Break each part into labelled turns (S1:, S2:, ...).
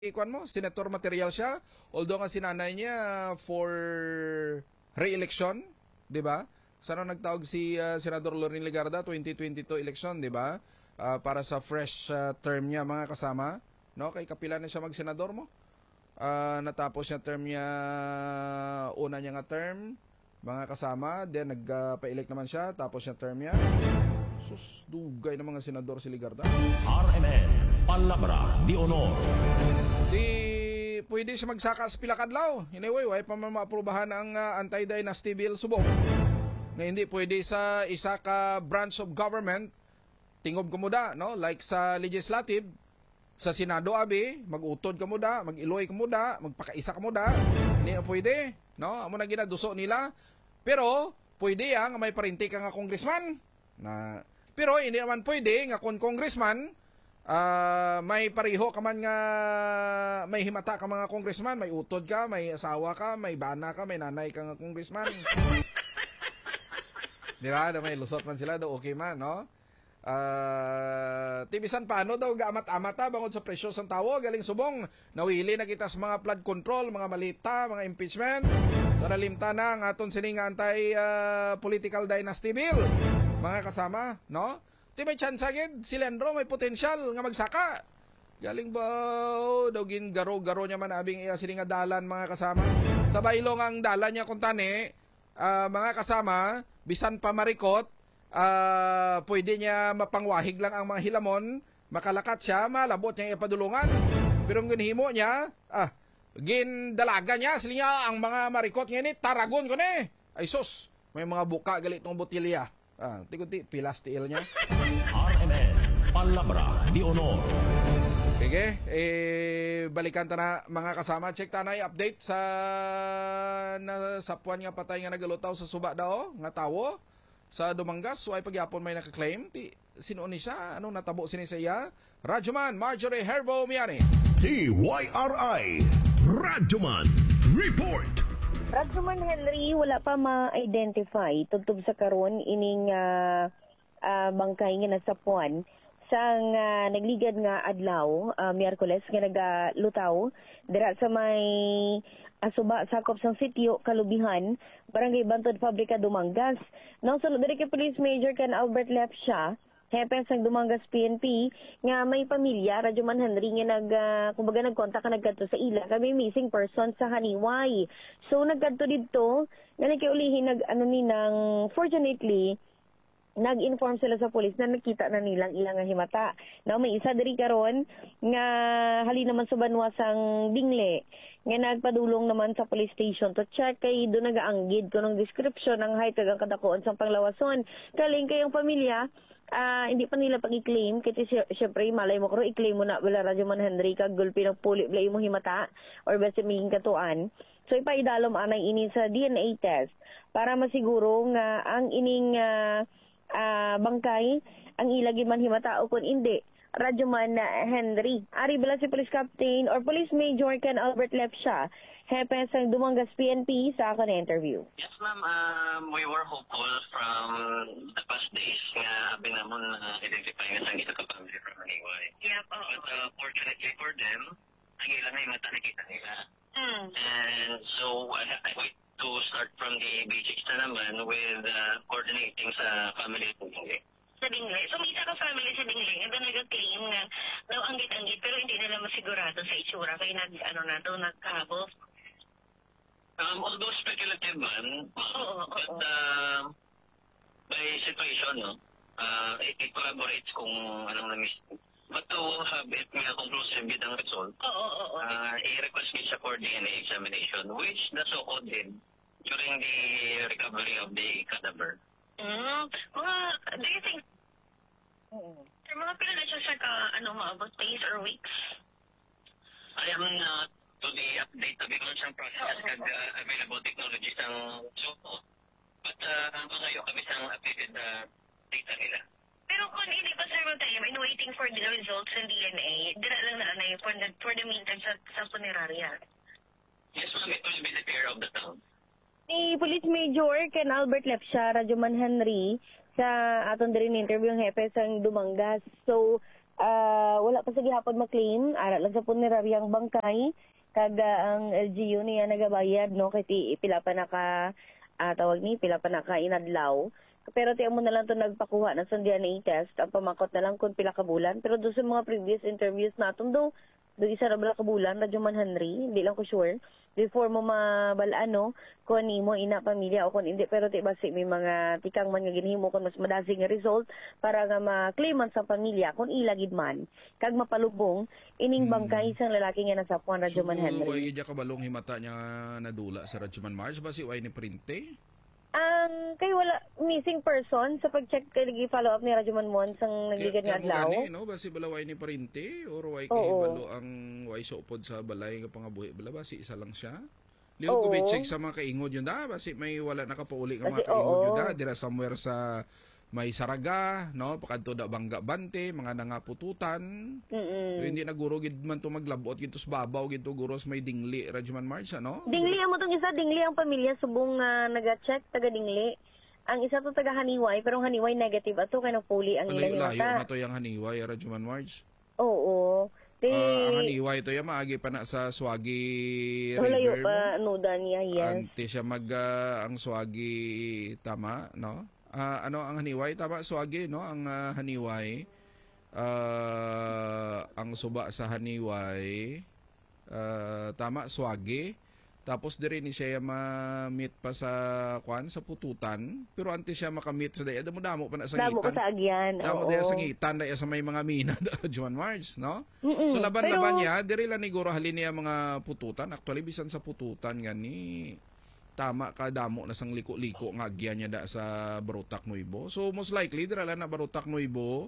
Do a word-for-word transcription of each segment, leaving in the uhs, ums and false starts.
S1: ikuan mo, senator material siya, although nga sinanay niya for re-election, 'di ba? Sana nagtawag si uh, Senador Lorin Legarda twenty twenty-two election, 'di ba? Uh, para sa fresh uh, term niya mga kasama, no? Kay kapila na siya mag-senador mo. Uh, natapos niya term niya, una niya nga term, mga kasama, then nagpa-elect naman siya, tapos niya term niya. Sus, dugay ng mga senador si Legarda.
S2: R M N, Palabra di Honor.
S1: Di pwede siya magsaka sa pilakadlaw. Anyway, way pa man maaprubahan ang uh, anti-dynasty bill subong. Na hindi pwede sa isa ka branch of government tingob ka muda, no? Like sa legislative, sa Senado abi, mag-utod ka muda, mag-iloy ka muda, magpakaisa ka muda. Hindi na pwede, no? Amo na ginaduso nila. Pero pwede ang may parinti ka nga congressman. Na pero hindi naman pwede nga kung congressman Uh, may pariho ka man nga may himata ka mga congressman, may utod ka, may asawa ka, may bana ka, may nanay ka nga congressman. Di ba? May lusot man sila, do okay man, no? Uh, tibisan paano daw gaamat-amata bangod sa presyo ng tawo, galing subong nawili na kita sa mga flood control, mga malita, mga impeachment. Naralimta na ang aton sining anti uh, political dynasty bill, mga kasama, no? Di may chance agad, si Leandro may potensyal nga magsaka. Galing ba daw gin garo-garo niya man abing iya sini nga dalan mga kasama. Sa baylong ang dalan niya kung tani, uh, mga kasama, bisan pa marikot, uh, pwede niya mapangwahig lang ang mga hilamon, makalakat siya, malabot niya ipadulungan. Pero ang ginhimo niya, ah, gin dalaga niya, sila niya ang mga marikot ngayon, taragon ko ni. Ay sus, may mga buka galit ng botilya. Ah, tikuti pilas tiil niya.
S2: R M N, Palabra di Honor.
S1: Sige, eh balikan ta na mga kasama, check tanay update sa nasapuan nga patay nga nagalutaw sa suba daw nga tawo sa Dumangas. So ay pagyapon may naka-claim ti sino ni siya, anong natabo sini sa iya? Radyoman Marjorie Herbo Miani.
S2: T Y R I Radyoman Report.
S3: Radyoman Henry, wala pa ma-identify tugtog sa karon ining uh, uh, bangkay nga nasapuan sang uh, nagligad nga adlaw, uh, Miyerkules nga nagalutaw dira sa may asuba sakop sang sitio Kalubihan, Barangay Bantod, Pabrika, Dumangas. Nang sulod diri kay Police Major Ken Albert Lepsha, hepe sang Dumangas P N P nga may pamilya Radyoman Henry nga nag uh, kumbaga nagkontak ka nagkadto sa ila kami missing person sa Haniway. So nagkadto didto nga nakiulihin nag ano ni nang fortunately nag-inform sila sa police na nakita na nilang ilang nga himata. Now may isa diri karon nga hali naman sa banwasang Dingle nga nagpadulong naman sa police station to check kay do nagaanggid kunong description ng height kag kadakuon sang panglawason. Kaling kayong pamilya uh, hindi pa nila pag-i-claim kasi syempre malay mo karo i-claim mo na wala Radyoman Henry kag gulpi ng puli blay mo himata or basta ming katuan. So ipaidalom anay ini sa D N A test para masiguro nga ang ining uh, uh, bangkay ang ilagi man himata o kun hindi Radyoman Henry. Ari bala si Police Captain or Police Major Ken Albert Lepsha, hepe sang Dumangas P N P sa akong interview.
S4: Yes ma'am, um, we were hopeful from the past days nga binamon na uh, identify nga sang ito ka family from Haniway.
S3: Yep, oh.
S4: But uh, fortunately for them, ang ilang ay mata nakita nila.
S3: Mm.
S4: And so I, I wait to start from the basics na naman with uh, coordinating sa family po.
S5: Sa Dingle. So, may isa ka family sa Dingle nga doon nag-claim nga daw anggit-anggit pero hindi nila masigurado sa itsura kaya nag, ano na to, nagkahabol.
S4: Um, although speculative man,
S5: Oo,
S4: but
S5: oo.
S4: uh, by situation, no, uh, it, it collaborates kung anong na-miss. But to have it nga conclusive with ang result,
S5: Oo, oo, oo.
S4: uh, i-request me siya for D N A examination, which the so-called did during the recovery of the cadaver.
S5: Mm, mga, do you think,
S3: Oo.
S5: sir, mga pila na siya sa ka, ano, maabot days or weeks?
S4: I am not to the update na bigyan siyang process kag uh, available technologies ang so but uh, mga yo kami sang updated uh, data nila.
S5: Pero kung hindi pa, sir, mag-time in waiting for the results ng D N A, dira lang na anay for the, for the meantime sa, sa punerarya.
S4: Yes, ma'am, it will be the fear of the town.
S3: Ni Police Major Ken Albert Lepsha, Radyoman Henry, sa aton diri interview ang hepe sang Dumangas. So Ah, wala pa sa gihapon ma-claim, ara lang sa puneraryang bangkay kaga ang L G U niya nagabayad no kay ti pila pa naka ah, tawag ni pila pa naka inadlaw. Pero tiyan mo na lang to nagpakuha na sa D N A test, ang pamakot na lang kung pila ka bulan. Pero doon sa mga previous interviews natin do, do isa ra bala ka bulan, radyo man Henry, hindi lang ko sure. Before mo mabalaan no, kung ni mo ina pamilya o kung hindi, pero ti basi may mga tikang man nga ginhimo kung mas madasig nga result para nga ma-claiman sa pamilya kung ilagid man. Kag mapalubong, ining bangkay isang lalaki nga nasa Juan radyo man
S1: Way
S3: Henry.
S1: gidya kabalong himata niya nadula sa Radyoman Mars basi way ni printe.
S3: Ang kay wala missing person sa pag-check kay follow up ni Radyo Manmon sang nagigad nga
S1: Kaya mo
S3: adlaw.
S1: gani, no? Basi bala way ni parinte or way kay
S3: Oo.
S1: balo ang way supod sa balay nga pangabuhi bala basi isa lang siya. Liw ko
S3: Oo.
S1: check sa mga kaingod yun da basi may wala nakapauli nga mga
S3: Kasi,
S1: kaingod
S3: oo.
S1: yun da dira somewhere sa may Saraga, no? Pakadto da Bangga Bante, mga nangapututan.
S3: Mm.
S1: So, hindi na guro gid man to maglabot gid to sa babaw gid to guros may dingli Radyoman Mars, no?
S3: Dingli mo tong isa, dingli ang pamilya subong nga naga-check taga dingli. Ang isa to taga Haniway pero ang Haniway negative ato kay nagpuli ang ilang
S1: Layo na
S3: mata.
S1: to yung Haniway Radyoman Mars.
S3: Oo. Di
S1: Ah, ang Haniway to yung maagi pa na sa Swagi
S3: layo
S1: River.
S3: pa nuda niya yes.
S1: Ante siya mag ah, ang Swagi tama, no? Ah, ano ang Haniway tama Swagi, no? Ang ah, Haniway ah, ang suba sa Haniway ah, tama Swagi. Tapos dire ni siya ma-meet pa sa kwan sa Pututan, pero antes siya makamit sa daya damo damo pa na sa
S3: Damo ko
S1: ngitan.
S3: sa agyan.
S1: Damo
S3: Oo.
S1: daya sa ngitan daya sa may mga mina Juan Mars, no?
S3: Mm-mm.
S1: So laban-laban
S3: Pero-
S1: niya, diri lang ni Guro halin niya mga pututan. Actually bisan sa pututan gani tama ka damo na sang liko-liko nga agyan niya da sa Barutak Nuibo. So most likely dira lang na Barutak Nuibo.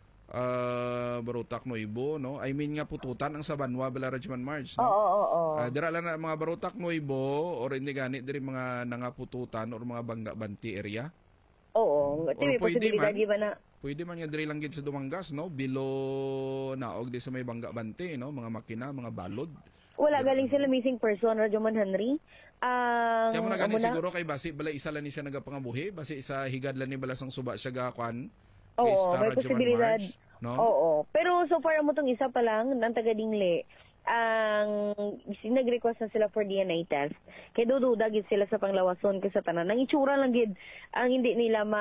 S1: Uh, Barutak Nuibo, no? I mean nga pututan ang Sabanwa bala Radyoman Mars,
S3: Oo,
S1: no?
S3: oo, oo.
S1: Ah, dira lang na mga Barutak Nuibo or hindi gani diri mga nangapututan or mga Bangga Banti area.
S3: Oo. Ito may
S1: Or pwede
S3: posibilidad
S1: man.
S3: di ba na
S1: Pwede man nga diri lang gid sa Dumangas, no? Bilo naog di sa may Bangga Bante, no? Mga makina, mga balod.
S3: wala galing sila missing person Radyo Man Henry. Ang
S1: Kaya mo na gani
S3: amo na-
S1: siguro kay basi bala isa lang ni siya nagapangabuhi, basi isa higad lang ni bala sang suba siya gakwan.
S3: Oo, may posibilidad.
S1: no?
S3: Oo. Pero so far mo tong isa pa lang ng taga Dingle ang nag-request na sila for D N A test. Kaya dududa gid sila sa panglawason kasi sa tanan. Nang itsura lang gid ang hindi nila ma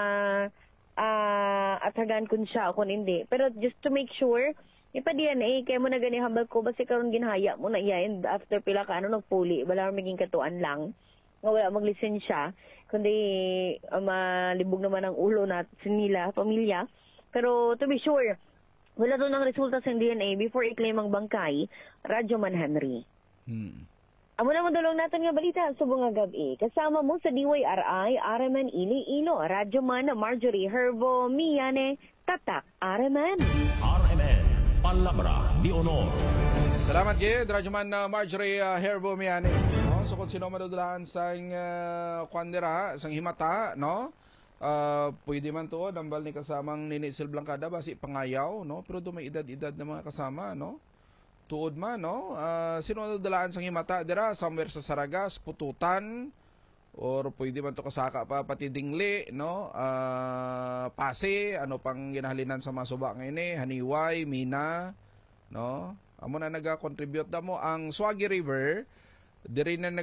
S3: ah atagan kun siya o kun hindi. Pero just to make sure ipa-D N A, kaya mo na gani hambal ko, basi karon ginhaya mo na iya, and after pila ka, ano, nagpuli, wala maging katuan lang, nga wala maglisensya, kundi uh, malibog naman ang ulo na nila, pamilya. Pero to be sure, wala doon ang resulta sa D N A before i-claim ang bangkay, Radyo Man Henry.
S1: Hmm.
S3: Amo na madulong natin nga balita sa bunga gabi. Kasama mo sa D Y R I, Areman Iloilo, Radyo Man, Marjorie Herbo, Miyane, Tatak, Areman.
S2: R M N Palabra de Honor.
S1: Salamat gid Radyoman na Marjorie uh, Herbo Miani. No, so kung sino madudulaan sang uh, kwandera, sang himata, no? Uh, pwede man to dambal ni kasamang Ninisil Blancada basi pangayaw, no? Pero do may edad-edad na mga kasama, no? Tuod man, no? Uh, sino madudulaan sang himata dira somewhere sa Saragas, Pututan, or pwede man to kasaka pa pati Dingli, no? Uh, Pase, ano pang ginahalinan sa mga suba ngayon eh, Haniway, Mina, no? Amo na naga-contribute na mo ang Swagi River, diri na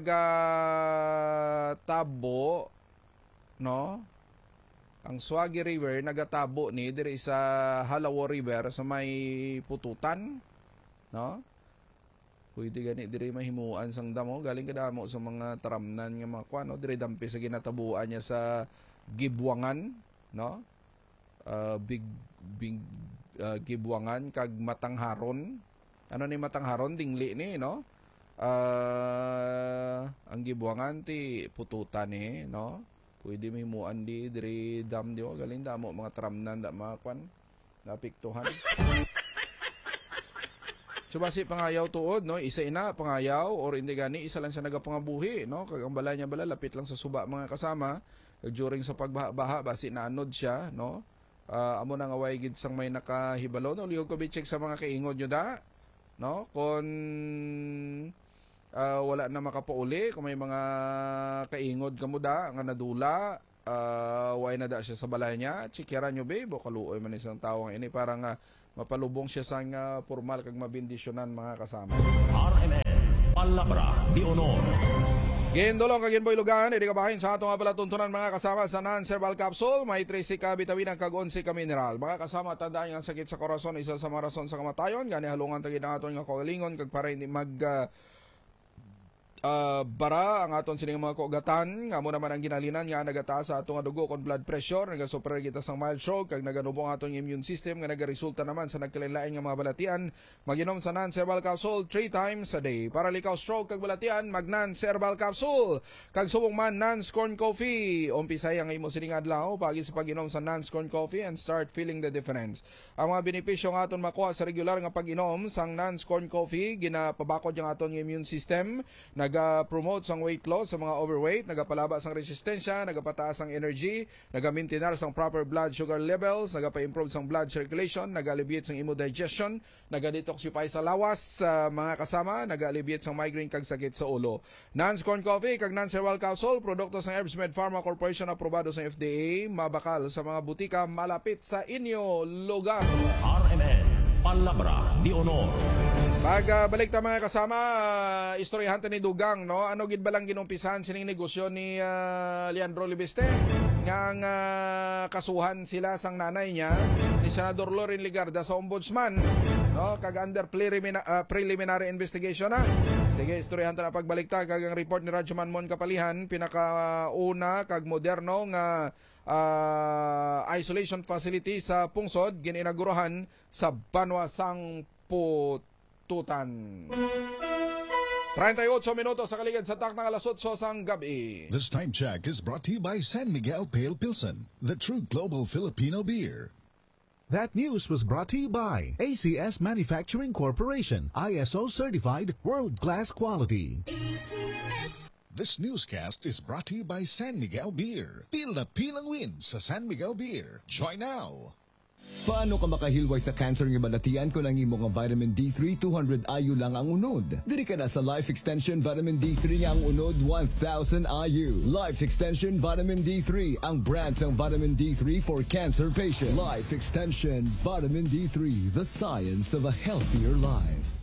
S1: nagatabo, no? Ang Swagi River nagatabo ni diri sa Halawa River sa may Pututan, no? Pwede gani diri mahimuan sang damo galing kadamo sa mga taramnan nga mga kuan, no? Diri dampi sa ginatabuan niya sa Gibwangan, no? Uh, big big uh, Gibwangan kag Matangharon. Ano ni Matangharon dingli ni, no? Uh, ang Gibwangan ti Pututan ni, no? Pwede mahimuan di diri dam di galing damo mga taramnan da mga kuan napiktuhan. So basi pangayaw tuod, no? Isa ina pangayaw or hindi gani isa lang siya nagapangabuhi, no? Kag ang balay niya bala lapit lang sa suba mga kasama. Kag during sa pagbaha-baha basi naanod siya, no? Uh, amo nang away gid sang may nakahibalo, no? Liog ko bi-check sa mga kaingod nyo da, no? Kon uh, wala na makapauli, kung may mga kaingod kamo da nga nadula, uh, way na da siya sa balay niya, chikyaran nyo be, bo kaluoy man isang tao nga ini parang uh, mapalubong siya sa nga formal kag mabindisyonan mga kasama.
S2: R M N Palabra de Honor.
S1: Gendolong kag Boy Lugan, idi kabahin sa ato nga palatuntunan mga kasama sa non-cerebral capsule, may tresi ka bitamin kag onse ka mineral. Mga kasama, tandaan nga sakit sa korason isa sa mga rason sa kamatayon, gani halungan tagid ang aton nga kaugalingon kag para hindi mag uh, Uh, bara ang aton sining mga kaugatan nga mo naman ang ginalinan nga nagataas sa atong dugo kon blood pressure, nagasupra kita sang mild stroke kag naganubong atong immune system nga nagaresulta naman sa nagkalain-lain nga mga balatian. Maginom sa non-cerebral capsule three times a day para likaw stroke kag balatian, mag non-cerebral capsule. Kag subong man non-scorn coffee, umpisay ang imo sining adlaw pagi sa pag-inom sa non-scorn coffee and start feeling the difference. Ang mga benepisyo nga aton makuha sa regular nga pag-inom sang non-scorn coffee, ginapabakod ang aton immune system, naga-promote sang weight loss sa mga overweight, nagapalaba sang resistensya, nagapataas ang energy, naga-maintain sang proper blood sugar levels, nagapa-improve sang blood circulation, naga-alleviate sang imo digestion, naga-detoxify sa lawas sa uh, mga kasama, naga-alleviate sang migraine kag sakit sa ulo. Non-scorn coffee kag non-cerebral capsule, produkto sang Herbsmed Pharma Corporation, aprobado sa F D A, mabakal sa mga butika malapit sa inyo lugar.
S2: R M N Palabra de Honor.
S1: Pag uh, balik ta mga kasama, uh, istoryahan ta ni Dugang, no? Ano gid ba lang ginumpisahan sining negosyo ni uh, Leandro Libeste? Nga ang uh, kasuhan sila sang nanay niya, ni Senador Loren Ligarda sa ombudsman, no? Kag under preliminary, uh, preliminary investigation na. Sige, istoryahan ta na pagbalik ta kag ang report ni Radyoman Mon Kapalihan, pinakauna kag moderno nga uh, isolation facility sa Pungsod gininauguruhan sa Banwasang Pututan. thirty-eight minutos sa kaligid sa tak ng alas eight sang gabi.
S6: This time check is brought to you by San Miguel Pale Pilsen, the true global Filipino beer.
S7: That news was brought to you by A C S Manufacturing Corporation, I S O certified world-class quality.
S8: A C S.
S6: This newscast is brought to you by San Miguel Beer. Pil na pilang win sa San Miguel Beer. Join now!
S9: Paano ka makahilway sa cancer ng balatian kung ang imong vitamin D three two hundred I U lang ang unod? Diri ka na sa Life Extension Vitamin D three nga ang unod one thousand I U. Life Extension Vitamin D three, ang brand ng vitamin D three for cancer patients. Life Extension Vitamin D three, the science of a healthier life.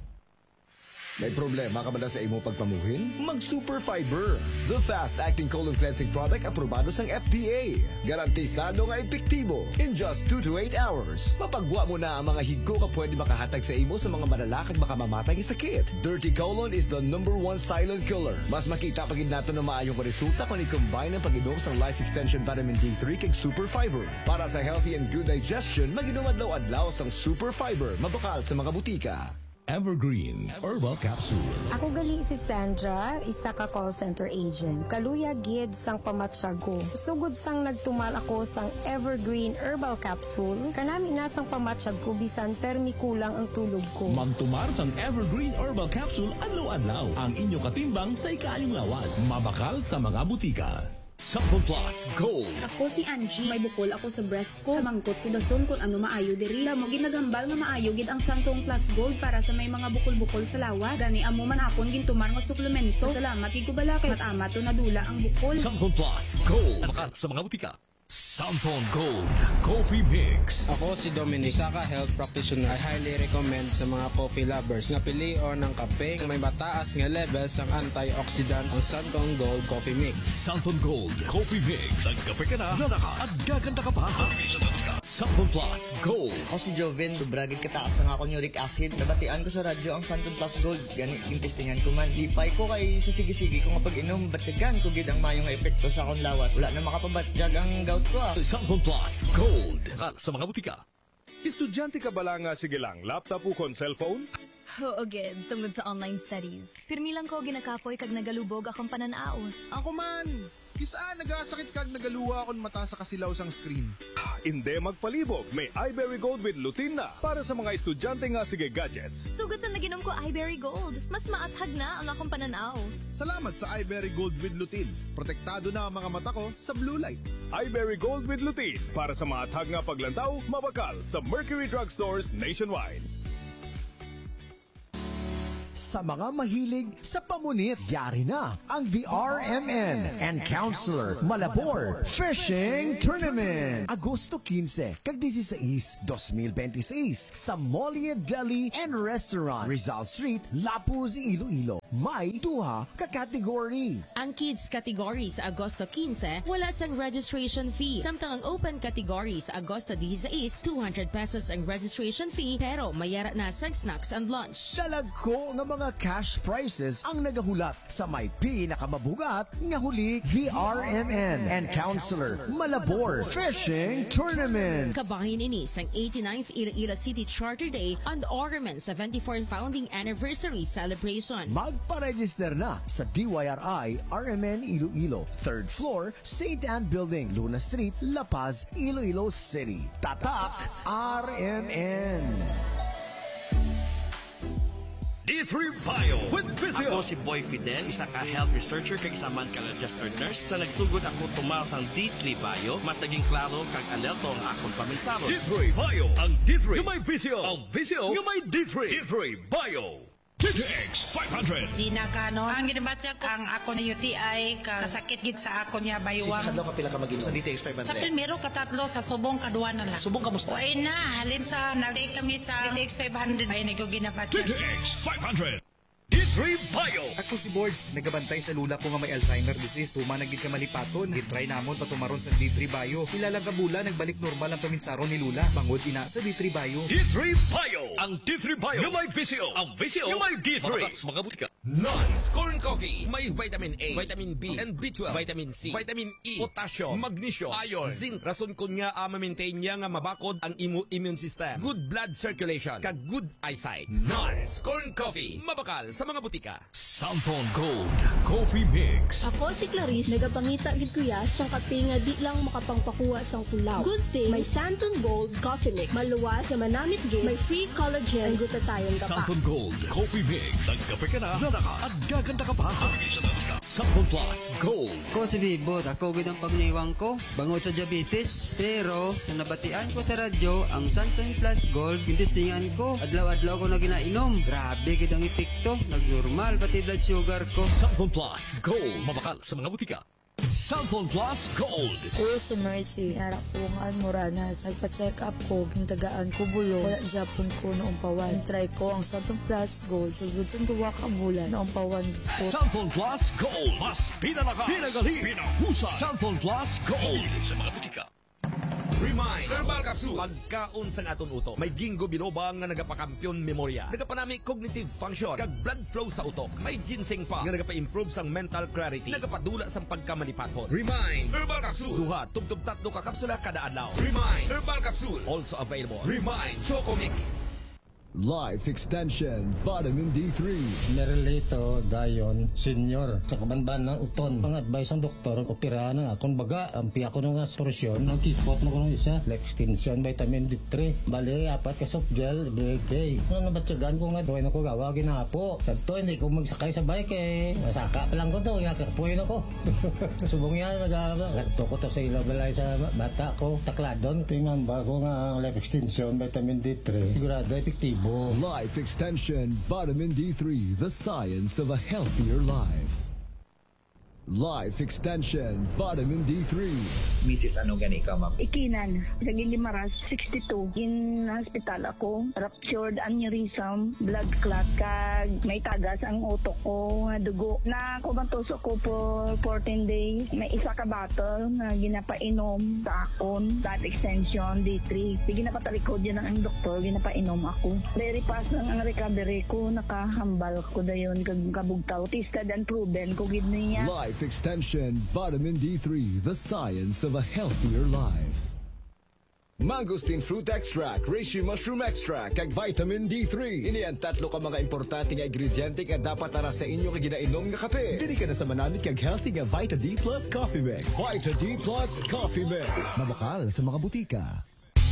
S9: May problema ka ba na sa imo pagpamuhin? Mag Super Fiber, the fast-acting colon cleansing product aprobado sang F D A. Garantisado nga epektibo in just two to eight hours. Mapagwa mo na ang mga higko ka pwede makahatag sa imo sa mga malalakad makamamatay ng sakit. Dirty colon is the number one silent killer. Mas makita pagid nato na maayong resulta kung i-combine ang pag-inom sa Life Extension Vitamin D three kag Super Fiber. Para sa healthy and good digestion, mag-inom adlaw-adlaw sang Super Fiber, mabakal sa mga butika.
S2: Evergreen Herbal Capsule.
S8: Ako gali si Sandra, isa ka call center agent. Kaluya gid sang pamatsag ko. Sugod sang nagtumal ako sang Evergreen Herbal Capsule, kanami na sang pamatsag ko bisan permi kulang ang tulog ko.
S2: Magtumar sang Evergreen Herbal Capsule adlaw-adlaw. Ang inyo katimbang sa ikayong lawas. Mabakal sa mga butika. Sample Plus Gold.
S10: Ako si Angie. May bukol ako sa breast ko. Mangkot ko dason kung ano maayo diri. Mo ginagambal nga maayo gid ang Sample Plus Gold para sa may mga bukol-bukol sa lawas. Gani amo man akon gintumar nga suplemento. Salamat igo bala kay matama to nadula ang bukol.
S2: Sample Plus Gold. Mabakal sa mga butika. Samphone Gold Coffee Mix.
S11: Ako si Dominic, isa ka health practitioner. I highly recommend sa mga coffee lovers nga pilion ng kape may mataas nga levels ang antioxidants ang Samphone Gold Coffee Mix.
S2: Samphone Gold Coffee Mix. Nagkape ka na, nanakas, at gaganda ka pa. Samphone Plus Gold.
S12: Ako si Joven, sobragid kataas ang akong uric acid. Nabatian ko sa radyo ang Samphone Plus Gold. Gani yung testingan ko man. Lipay ko kay sisigi-sigi ko nga pag-inom. Batsagan ko gid ang mayong epekto sa akong lawas. Wala na makapabatjag ang gout ko.
S2: Samphone Plus Gold. Sa mga butika.
S13: Estudyante ka ba lang nga sige lang, laptop o kon cellphone?
S14: Oo, gid, tungod sa online studies. Pirmi lang ko ginakapoy kag nagalubog akong pananaon.
S15: Ako man! Kisaan nagasakit kag nagaluwa akong mata sa kasilaw sang screen.
S13: Hindi magpalibog, may iBerry Gold with lutein na para sa mga estudyante nga sige gadgets.
S14: Sugod sa naginom ko iBerry Gold, mas maathag na ang akong pananaw.
S15: Salamat sa iBerry Gold with lutein. Protektado na ang mga mata ko sa blue light.
S13: iBerry Gold with lutein para sa maathag nga paglantaw, mabakal sa Mercury Drugstores nationwide.
S16: Sa mga mahilig sa pamunit, yari na ang the R M N and Counselor Malabor Fishing Tournament. Agosto quince kag dieciséis, dos mil veintiséis sa Molly Deli and Restaurant, Rizal Street, Lapuz, Iloilo. May duha ka category.
S17: Ang kids category sa Agosto quince, wala sang registration fee. Samtang ang open category sa Agosto dieciséis, two hundred pesos ang registration fee, pero mayara na sang snacks and lunch.
S16: Dalagko nga mga cash prizes ang nagahulat sa may pinakamabugat nga huli, the R M N and Counselor Malabor Fishing Tournament.
S17: Kabahin ini sang eighty-ninth Iloilo City Charter Day and R M N seventy-fourth Founding Anniversary Celebration.
S16: Magpa-register na sa D Y R I R M N Iloilo, third floor, Saint Anne Building, Luna Street, La Paz, Iloilo City. Tatak R M N.
S2: D three Bio with Physio.
S18: Ako si Boy Fidel, isa ka health researcher kag isa man ka registered nurse. Sa nagsugod ako tumas ang D three Bio, mas naging klaro kag alerto ang akong paminsaro.
S2: D three Bio, ang D three yung may Physio, ang Physio yung may D three. D three Bio. T T X five hundred.
S19: Gina Cano. Ang ginabatya ko, ang ako ni U T I, kasakit gid sa ako niya baywang.
S20: Sa kadlaw ka pila ka mag-inom sa D T X five hundred?
S19: Sa primero, katatlo, sa subong, kaduwa na lang.
S20: Subong kamusta?
S19: Uy na, halin sa, nag-take kami sa D T X five hundred. Ay, nag ginabatya.
S2: T T X five hundred. D three Bio.
S20: Ako si Boards, nagabantay sa lula ko nga may Alzheimer disease. Tumanagid ka malipaton, gitry namon patumaron sa D three Bio. Ilang kabula, nagbalik normal ang paminsaron ni Lula. Bangod ina sa D three Bio.
S2: D three Bio. Ang D three Bio yung may Physio. Ang Physio yung may D three. Mga butika. Nuts Corn Coffee. May vitamin A, vitamin B, and B twelve, vitamin C, vitamin E, potassium, magnesium, iron, zinc. Rason ko nga uh, ma-maintain niya nga mabakod ang imo immune system. Good blood circulation, kag good eyesight. Nuts Corn Coffee. Mabakal sa mga butika. Samphon Gold Coffee Mix.
S21: Ako si Clarice, nagapangita gid kuya sa kape nga di lang makapangpakuha sang kulaw. Good thing, may Samphon Gold Coffee Mix. Maluwas sa manamit gid, may free collagen, ang glutathione ka pa.
S2: Samphon Gold Coffee Mix. Nagkape ka na, nalaka, at gaganda ka pa. Samphon Plus Gold.
S22: Ko si Bibot, ako gid ang pagniwang ko, bangod sa diabetes. Pero sa nabatian ko sa radyo, ang Samphon Plus Gold, intestingan ko, adlaw-adlaw ko na ginainom. Grabe gid ang epekto, nagnormal pati blood sugar ko.
S2: Samphon Plus Gold. Mabakal sa mga butika. Samphon Plus Gold.
S23: Ko si Mercy, harap ko nga Moranas. Nagpa-check up ko, gintagaan ko bulo. Wala Japon ko noong pawan. Try ko ang Samphon Plus Gold. Sugod sa tuwa ka bulan noong pawan ko.
S2: Samphon Plus Gold. Mas pinalaka, pinagali, pinahusay. Samphon Plus Gold. Sa mga butika. Remind Herbal Capsule. Pagkaon sa aton utok. May Ginkgo biloba nga nagapakampiyon memorya. Nagapanami cognitive function kag blood flow sa utok. May ginseng pa nga nagapa-improve sang mental clarity. Nagapadula sang pagkamalipaton. Remind Herbal Capsule. Duha tubtub tatlo ka kapsula kada adlaw. Remind Herbal Capsule. Also available. Remind Choco Mix.
S9: Life Extension Vitamin D three.
S24: Nerelito dayon senior sa kabanban ng uton. Ang advice ng doktor, operahan na akong baga. Ang piya ko nga solusyon, nagkipot na ko ng isa. Life Extension Vitamin D three. Bali, apat ka soft gel, every day. Nung nabatsagan ko nga, tuwin ako gawa, ginapo. Sa to, hindi ko magsakay sa bike eh. Nasaka pa lang ko to, kakapuin ako. Subong yan, nag-aaba. Ganto ko to sa ilaw balay sa bata ko. Takladon, tingamba ko nga ang Life Extension Vitamin D three. Sigurado, epektibo.
S9: Life Extension Vitamin D three, the science of a healthier life. Life Extension Vitamin D three.
S25: Missus ano gani ka, ma'am?
S26: Ikinan, sa Gilimaras, sixty-two. In hospital ako, ruptured aneurysm, blood clot, kag may tagas ang utok ko, nga dugo. Na kumantuso ko for fourteen days. May isa ka bottle na ginapainom sa akon, that extension D three. Di ginapatalikod yun ang doktor, ginapainom ako. Very fast lang ang recovery ko, nakahambal ko dayon, kag kabugtaw. Tested and proven ko gid niya.
S9: Life Extension Vitamin D three, the science of a healthier life. Mangosteen Fruit Extract, Reishi Mushroom Extract, kag Vitamin D three. Ini ang tatlo ka mga importante nga ingrediente nga dapat para sa inyo nga ginainom nga kape. Dili ka na sa manamit kag healthy nga Vita D Plus Coffee Mix. Vita D Plus Coffee Mix. Mabakal sa mga butika.
S2: D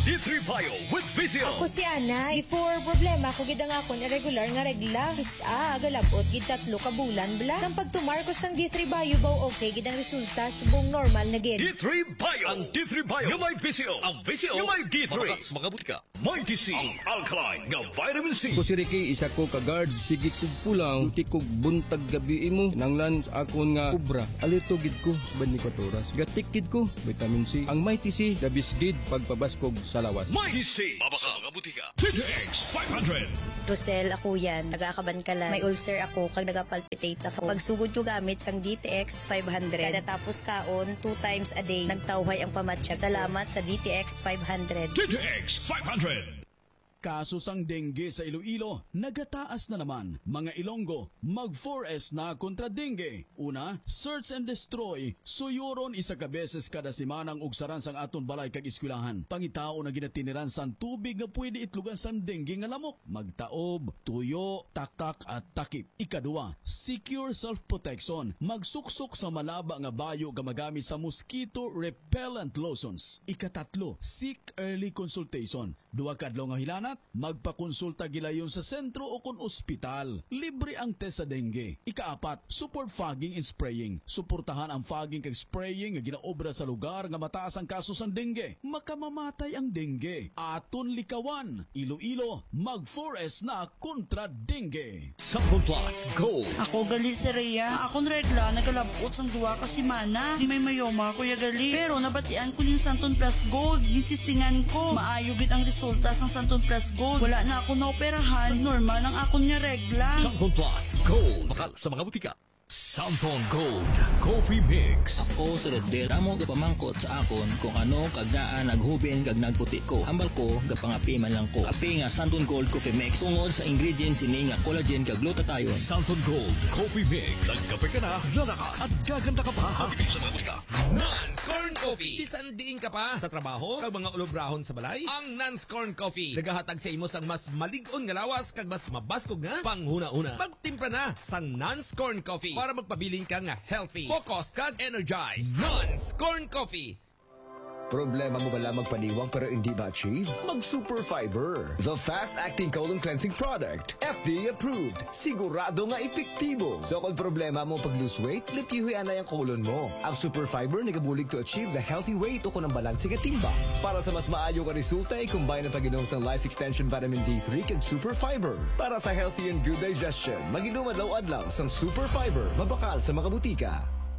S2: D three Bio with Vizio.
S1: Ako si Ana, before problema ko gid ang akon irregular nga regla. Is a agalabot gid tatlo ka bulan bla. Sang pagtumar ko sang D three Bio baw okay gid ang resulta subong normal na gid.
S2: D three Bio. Ang D three Bio yung may Vizio. Ang Vizio yung may D three. Mga, mga butika. Mighty C. Ang alkaline nga vitamin C.
S3: Ko si Ricky, isa ko ka-guard. Sige kog pulang, ti kog buntag gabi mo. Nanglan sa akon nga ubra. Alito gid ko sa twenty-four oras. Gatik gid ko vitamin C. Ang Mighty C dabis gid pagpabaskog sa lawas.
S2: Mighty C. Mabaka mga butika. T T X five hundred.
S1: Rosel, ako yan. Nagakaban ka lang. May ulcer ako kag nagapalpitate ako. Pagsugod ko gamit sang D T X five hundred. Kada tapos kaon, two times a day. Nagtawhay ang pamatsyag. Salamat sa D T X five hundred.
S2: T T X five hundred.
S4: Kaso sang dengue sa Iloilo, nagataas na naman. Mga Ilonggo, mag four S na kontra dengue. Una, search and destroy. Suyuron isa ka beses kada semanang ugsaran sang aton balay kag eskwelahan. Pangitao na ginatiniran sang tubig nga pwede itlugan sang dengue nga lamok. Magtaob, tuyo, taktak at takip. Ikadua, secure self-protection. Magsuksok sa malaba nga bayo nga magamit sa mosquito repellent lotions. Ikatatlo, seek early consultation. Duwa kadlaw nga hilanat, magpakonsulta gilayon sa sentro o kon ospital. Libre ang test sa dengue. Ikaapat, support fogging and spraying. Suportahan ang fogging kag spraying nga ginaobra sa lugar nga mataas ang kaso sang dengue. Makamamatay ang dengue. Aton likawan. Iloilo, mag four S na kontra dengue.
S2: Sample Plus Gold.
S5: Ako gali si Rhea. Akon regla nagalabot sang duwa ka semana. Di may mayoma kuya gali. Pero nabatian ko yung Santon Plus Gold. Gitisingan ko. Maayo gid ang resulta sang Santon Plus Gold. Wala na ako naoperahan. Normal ang akon nga regla.
S2: Sample Plus Gold. Mahal sa mga butika. Samphone Gold Coffee Mix.
S6: Ako sa Redel, amo gapamangkot sa akon kung ano kagdaan naghubin kag nagputi ko. Hambal ko gapangapi man lang ko. Api nga Samphone Gold Coffee Mix tungod sa ingredients ini nga collagen kag glutathione.
S2: Samphone Gold Coffee Mix. Nagkape ka na, lalakas at gaganda ka pa. Habilis sa mga butika. Nance Corn Coffee. Bisan diin ka pa sa trabaho kag mga ulobrahon sa balay. Ang Nance Corn Coffee nagahatag sa imo sang mas malig-on nga lawas kag mas mabaskog nga panghuna-una. Magtimpla na sang Nance Corn Coffee para magpabiling ka nga healthy, focused kag energized. Nance Corn Coffee.
S9: Problema mo ba lang magpaniwang pero hindi ma-achieve? Mag-Super Fiber, the fast-acting colon cleansing product. F D A approved. Sigurado nga epektibo. So kung problema mo pag-lose weight, lipihuyan na yung colon mo. Ang Super Fiber nagabulig to achieve the healthy weight o kung ang balansing at timba. Para sa mas maayo ka resulta, i-combine ang pag-inom sa Life Extension Vitamin D three kag Super Fiber. Para sa healthy and good digestion, mag-inom adlaw-adlaw sa Super Fiber. Mabakal sa mga butika.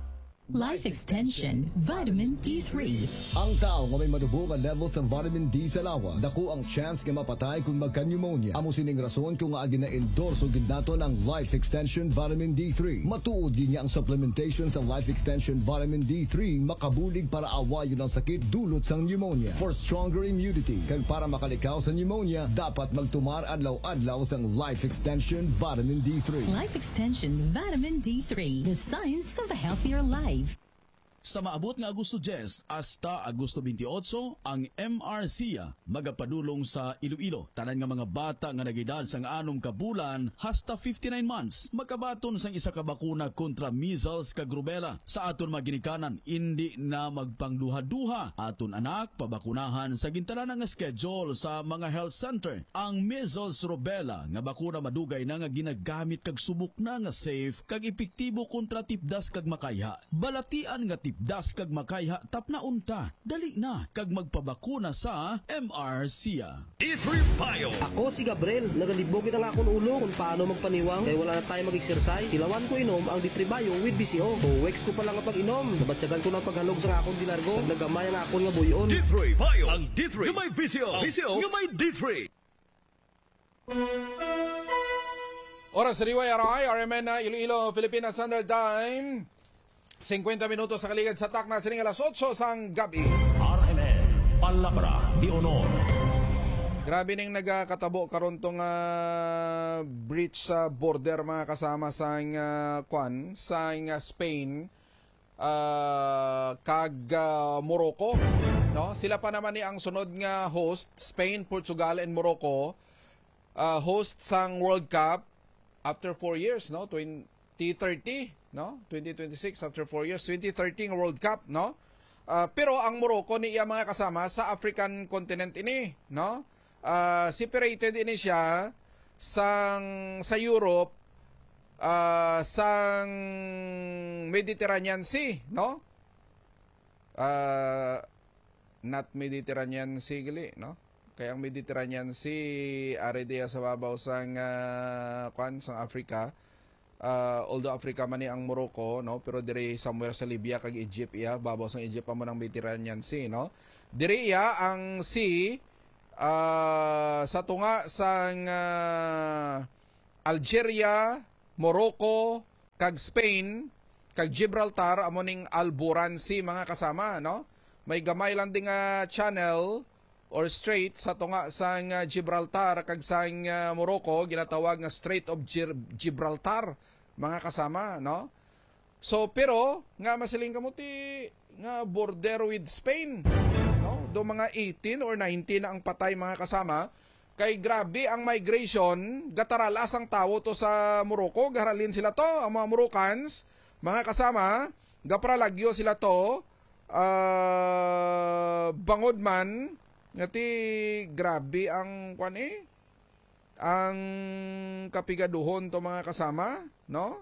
S7: Life Extension Vitamin D three.
S9: Ang tao nga may madubo nga levels ng vitamin D sa lawas, dako ang chance nga mapatay kung magka-pneumonia. Amo sining rason kung nga agi na-endorse o ginaton ang Life Extension Vitamin D three. Matuod din niya ang supplementation sa Life Extension Vitamin D three makabulig para awayon ang sakit dulot sang pneumonia. For stronger immunity, kag para makalikaw sa pneumonia, dapat magtumar adlaw-adlaw sang Life Extension Vitamin D three.
S7: Life Extension Vitamin D three. The science of a healthier life.
S4: Sa maabot nga Agosto ten hasta Agosto twenty-eight, ang M R C A magapadulong sa Iloilo. Tanan nga mga bata nga nagedad sang anong kabulan hasta fifty-nine months makabaton sang isa ka bakuna kontra measles kag rubella. Sa aton maginikanan, hindi na magpangduha-duha. Aton anak pabakunahan sa gintanan nga schedule sa mga health center. Ang measles rubella nga bakuna madugay na nga ginagamit kag subok na nga safe kag epektibo kontra tipdas kag makayha. Balatian nga tipdas kag makayha tapna unta. Dali na kag magpabakuna sa M R C A.
S2: D three Bio.
S27: Ako si Gabriel, nagalibogin ang akong ulo kung paano magpaniwang kaya wala na tayo mag-exercise. Ilawan ko inom ang D three Bio with B C O. two weeks ko pa lang ang pag-inom. Nabatsagan ko ng paghalog sa akong dilargo. Nagamay ang akong nga buyon.
S2: D three Bio. Ang D three. Yung may B C O. B C O. Yung may D three.
S28: Oras sa Riway R I, R M N na Iloilo, Philippine Standard Time. fifty minutos sa kaligid sa takna sining alas eight sang gabi.
S2: R M N, Palabra de Honor.
S28: Grabe ning nagakatabo karon tong uh, breach sa border mga kasama sa uh, kwan sa uh, Spain uh, kag uh, Morocco, no? Sila pa naman ni ang sunod nga host, Spain, Portugal and Morocco. Uh, host sang World Cup after four years, no? twenty thirty, no? twenty twenty-six after four years, twenty thirty World Cup, no? Uh, pero ang Morocco ni iya mga kasama sa African continent ini, no? Uh, separated ini siya sang sa Europe, uh, sang Mediterranean Sea, no? Uh, not Mediterranean Sea gali, no? Kaya ang Mediterranean Sea ari diya sa babaw sang uh, kwan sang Africa. Uh, although Africa man ni ang Morocco, no, pero diri somewhere sa Libya kag Egypt iya, babaw sang Egypt pa mo ng Mediterranean Sea, no. Diri iya ang sea uh, sa tunga sang uh, Algeria, Morocco, kag Spain, kag Gibraltar amo ning Alboran Sea mga kasama, no. May gamay lang ding uh, channel or strait sa tunga sang uh, Gibraltar kag sang uh, Morocco ginatawag nga Strait of Gir- Gibraltar mga kasama, no? So pero nga masiling kamuti nga border with Spain, no? Do mga eighteen or nineteen na ang patay mga kasama kay grabe ang migration, gataralas ang tawo to sa Morocco, garalin sila to ang mga Moroccans, mga kasama, gapralagyo sila to uh, bangod man ngati grabe ang kwan eh ang kapigaduhon to mga kasama, no?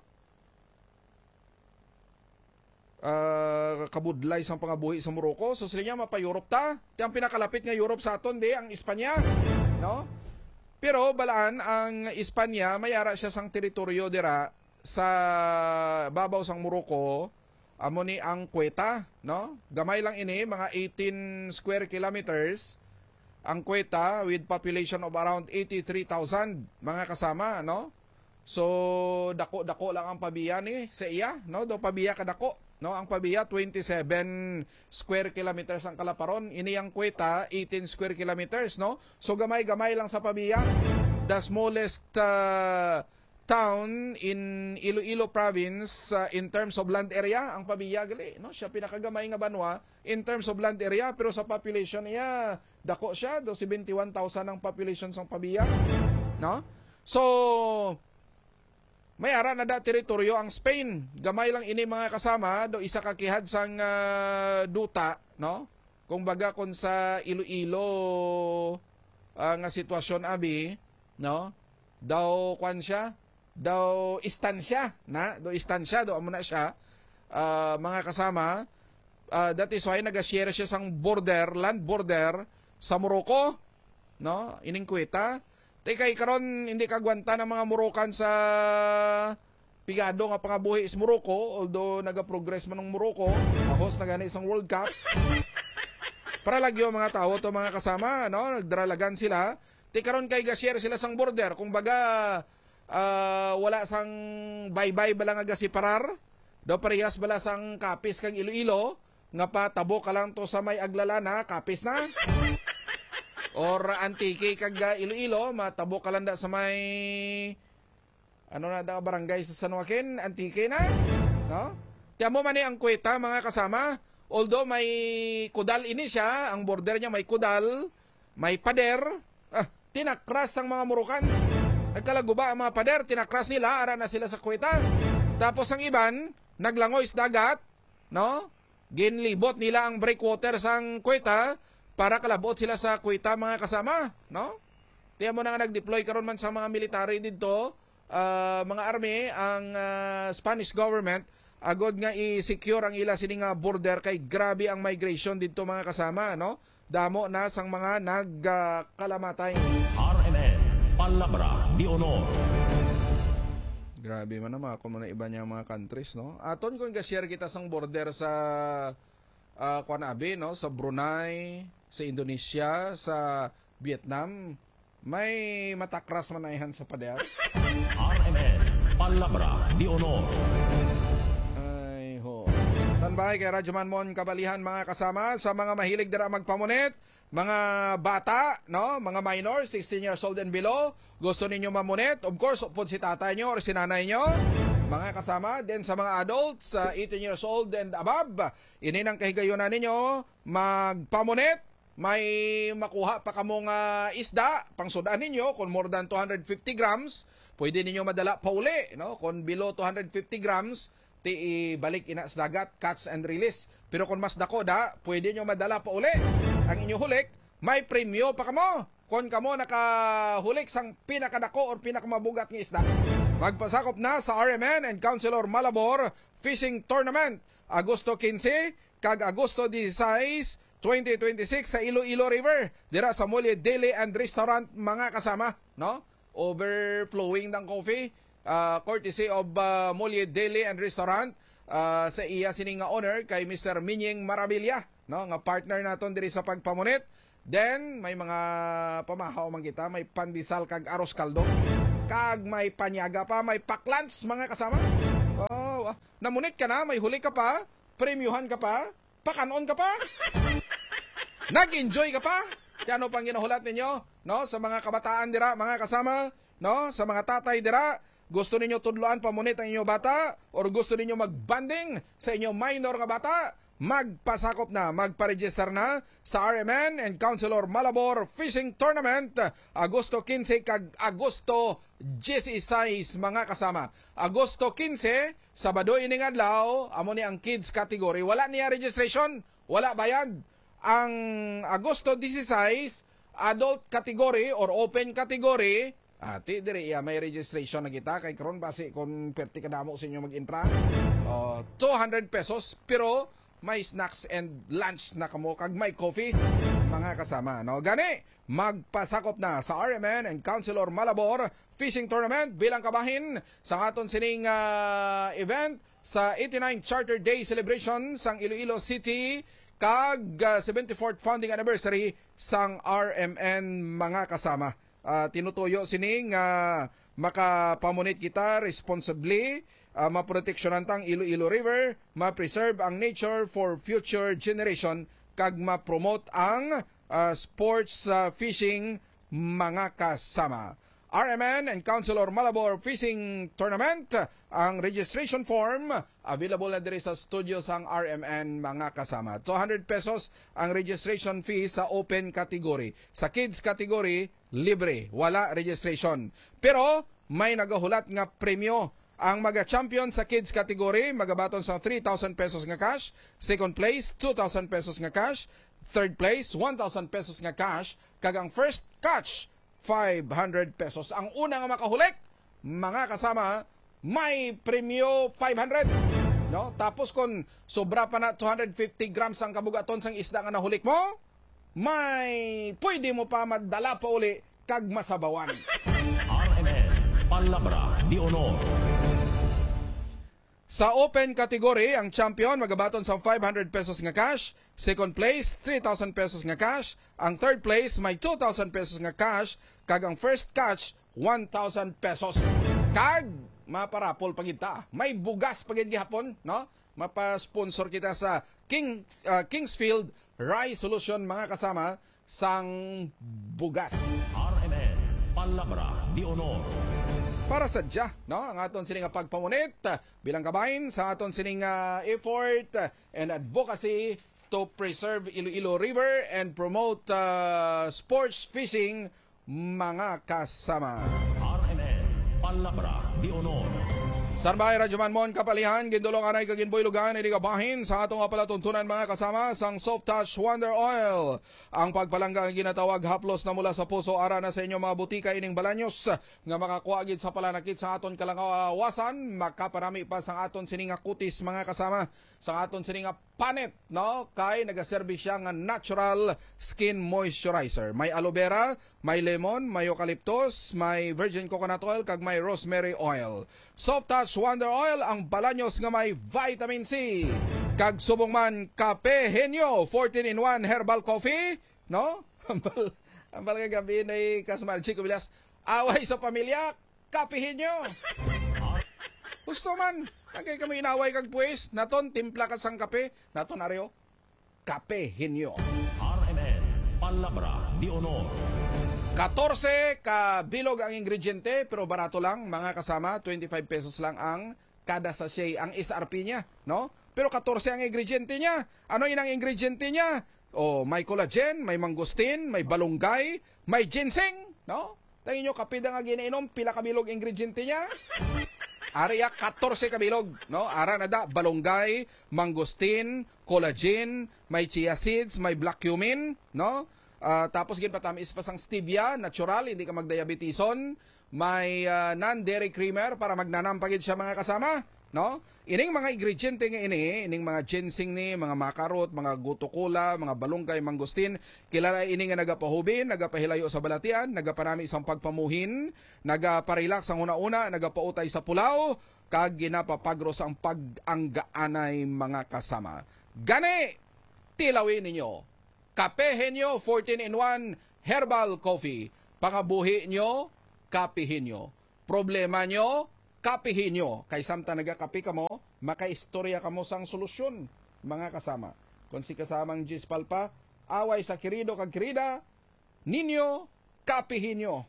S28: Uh, kabudlay sang pangabuhi sa Morocco. So sila niya mapa-Europe ta. Ti ang pinakalapit nga Europe sa aton di ang Espanya, no? Pero balaan ang Espanya mayara siya sang teritoryo dira sa babaw sang Morocco. Amo ni ang Quetta, no? Gamay lang ini mga eighteen square kilometers. Ang Quetta with population of around eighty-three thousand mga kasama, no? So dako-dako lang ang pabiya ni sa iya, no? Do pabiya kadako, no? Ang pabiya twenty-seven square kilometers ang kalaparon, ini ang Quetta eighteen square kilometers, no? So gamay-gamay lang sa pabiya. The smallest uh, town in Iloilo province uh, in terms of land area ang pabiya gali, no? Siya pinakagamay nga banwa in terms of land area pero sa population niya dako siya, do seventy-one thousand ang population sang pabiya, no? So may ara na da teritoryo ang Spain. Gamay lang ini mga kasama, do isa ka kihad sang uh, duta, no? Kung baga kon sa Iloilo uh, nga sitwasyon abi, no? Daw kwan siya, daw istansya, na? Do istansya, do amo na siya, uh, mga kasama. Uh, that is why nag-share siya sang border, land border sa Morocco, no? Ining Quetta. Tekay karon hindi kagwanta ng mga Moroccan sa pigado nga pangabuhi sa Morocco, although naga-progress man ng Morocco, host na gani isang World Cup. Para lagyo mga tao to mga kasama, no? Nagdralagan sila. Te karon kay ga-share sila sang border, kung baga uh, wala sang bye-bye bala nga gasiparar. Do parehas bala sang Kapis kang Iloilo, nga pa tabo ka lang to sa may Aglalana, Kapis na. Or Antique kag Iloilo, matabo ka lang da sa may ano na da barangay sa San Joaquin, Antique na, no? Tiyan mo man eh ang Quetta mga kasama, although may kudal ini siya, ang border niya may kudal, may pader, ah, tinakras ang mga Moroccan. Nagkalaguba ang mga pader, tinakras nila, ara na sila sa Quetta. Tapos ang iban, naglangoy sa dagat, no? Ginlibot nila ang breakwater sang Quetta para kalabot sila sa Quetta mga kasama, no? Tiyan mo na nga nag-deploy karon man sa mga military dito, uh, mga army, ang uh, Spanish government, agod nga i-secure ang ila sining nga border kay grabe ang migration dito mga kasama, no? Damo na sang mga nagkalamatay. Uh,
S2: R M N, Palabra de Honor.
S28: Grabe man na mga kung na iba niya mga countries, no? Aton kung ga-share kita sang border sa uh, Kuanabe, no? Sa Brunei, sa Indonesia, sa Vietnam, may matakras manayahan sa pader.
S2: R M N, Palabra de Honor.
S28: Ay ho. Standby kay Radyo Manmon Kabalihan mga kasama, sa mga mahilig dira magpamunit, mga bata, no, mga minor, sixteen years old and below, gusto ninyo mamunit, of course, upod si tatay nyo or si nanay nyo, mga kasama, then sa mga adults, uh, eighteen years old and above, ini nang kahigayunan ninyo, magpamunit, may makuha pa kamong uh, isda, pangsudaan ninyo, kung more than two hundred fifty grams, pwede ninyo madala pa uli, no? Kung below two hundred fifty grams, ti ibalik ina sa dagat, catch and release. Pero kung mas dako da, pwede nyo madala pa uli. Ang inyo hulik, may premyo pa kamo. Kung kamo nakahulik sang pinakadako or pinakamabugat ng isda. Magpasakop na sa R M N and Councilor Malabor Fishing Tournament. Agosto quince kag Agosto dieciséis, twenty twenty-six sa Iloilo River. Dira sa Molye Deli and Restaurant mga kasama. No? Overflowing ng coffee. Uh, courtesy of uh, Molye Deli and Restaurant. Uh, sa iya sining nga honor kay Mister Minying Marabilia. No? Nga partner naton diri sa pagpamunit. Then, may mga pamahaw man kita. May pandesal kag aros kaldo. Kag may panyaga pa. May paklans mga kasama. Oh, namunit ka na. May huli ka pa. Premyuhan ka pa. Pakanon ka pa. Nag-enjoy ka pa. Kaya ano pang ginahulat ninyo? No? Sa mga kabataan dira, mga kasama. No? Sa mga tatay dira. Gusto ninyo tudloan pamunit ang inyong bata? Or gusto ninyo magbanding sa inyong minor nga bata? Magpasakop na, magparegister na sa R M N and Councilor Malabor Fishing Tournament Agosto quince kag Agosto dieciséis mga kasama. Agosto quince, Sabado ining adlaw, amo ni ang kids category. Wala niya registration, wala bayad. Ang Agosto dieciséis, adult category or open category, ati dire iya may registration na kita kay karon base kung perti kadamo sa inyo mag-intra. Uh, two hundred pesos pero may snacks and lunch na kamo kag may coffee mga kasama. No, gani magpasakop na sa R M N and Councilor Malabor Fishing Tournament bilang kabahin sa aton sining uh, event sa eighty-ninth Charter Day celebration sang Iloilo City kag uh, seventy-fourth founding anniversary sang R M N mga kasama. Uh, tinutuyo sining uh, makapamunit kita responsibly. Uh, maproteksyonan tang Iloilo River, ma-preserve ang nature for future generation, kag ma-promote ang uh, sports uh, fishing mga kasama. R M N and Councilor Malabor Fishing Tournament, ang registration form, available na diri sa studio sang R M N mga kasama. two hundred pesos ang registration fee sa open category. Sa kids category, libre, wala registration. Pero may nagahulat nga premyo. Ang maga-champion sa kids category, magabaton sa three thousand pesos nga cash. Second place, two thousand pesos nga cash. Third place, one thousand pesos nga cash. Kag ang first catch, five hundred pesos. Ang una nga makahulik, mga kasama, may premyo five hundred. No? Tapos kung sobra pa na two hundred fifty grams ang kabugaton sang isda nga nahulik mo, may pwede mo pa madala pa uli kag masabawan.
S2: R M N, Palabra de Honor.
S28: Sa open category, ang champion magabaton sa five hundred pesos nga cash. Second place, three thousand pesos nga cash. Ang third place, may two thousand pesos nga cash. Kag ang first catch, one thousand pesos. Kag, maparapol pagita. May bugas pagid gihapon, no? Mapasponsor kita sa King, uh, Kingsfield Rice Solution, mga kasama, sang bugas.
S2: R M N, Palabra de Honor.
S28: Para sa dya, no? Ang aton sining pagpamunit bilang kabahin sa aton sining uh, effort and advocacy to preserve Iloilo River and promote uh, sports fishing mga kasama.
S2: R M N, Palabra de Honor.
S28: Sarbay Radyo Manmon kapalihan, gindulong anay kaginboy lugan, hindi kabahin sa atong palatuntunan mga kasama sang Soft Touch Wonder Oil. Ang pagpalangga ang ginatawag haplos na mula sa puso ara na sa inyong mga butika ining balanyos nga makakuagid sa palanakit sa aton kalangawasan, makaparami pa sa aton sininga kutis mga kasama, sa aton sininga panet, no? Kay nagaservice siya nga natural skin moisturizer. May aloe vera, may lemon, may eucalyptus, may virgin coconut oil, kag may rosemary oil. Soft Touch Wonder Oil, ang balanyos nga may vitamin C. Kag subong man Kape Henyo, fourteen in one herbal coffee, no? Ambal, ambal nga gabi na kasmal Chico Villas. Away sa pamilya, Kape Henyo. Gusto man, kagay kami inaway kag pues, naton timpla ka sang kape, naton areo, Kape Henyo.
S2: R M N, Palabra de Honor.
S28: fourteen ka bilog ang ingrediente pero barato lang mga kasama, twenty-five pesos lang ang kada sachet ang S R P niya, no? Pero fourteen ang ingrediente niya. Ano inang ingrediente niya? Oh, may collagen, may mangosteen, may balunggay, may ginseng, no? Tingin nyo kapida nga ginainom, pila ka bilog ingrediente niya. Area fourteen kabilog, no? Ara na da balonggay, mangosteen, collagen, may chia seeds, may black cumin, no? Uh, tapos gin patamis pa sang stevia, natural, hindi ka magdiabetison, may uh, non-dairy creamer para magnanampagid siya mga kasama, no? Ining mga ingrediente nga ini, ining mga ginseng ni, mga makarot, mga gutukula, mga balunggay, mangosteen, kilala ini nga nagapahubin, nagapahilayo sa balatian, nagapanami isang pagpamuhin, nagaparelax ang una-una, nagapautay sa pulaw, kag ginapapagro sa ang pag-anggaanay mga kasama. Gani, tilawin ninyo. Kapehin nyo, fourteen in one herbal coffee. Pangabuhi nyo, kapihin nyo. Problema nyo, kapihin nyo. Kay samta nagakapi ka mo, makaistorya ka mo sang solusyon, mga kasama. Kung si kasamang Gispal pa, away sa kirido kag kirida, ninyo, kapihin nyo.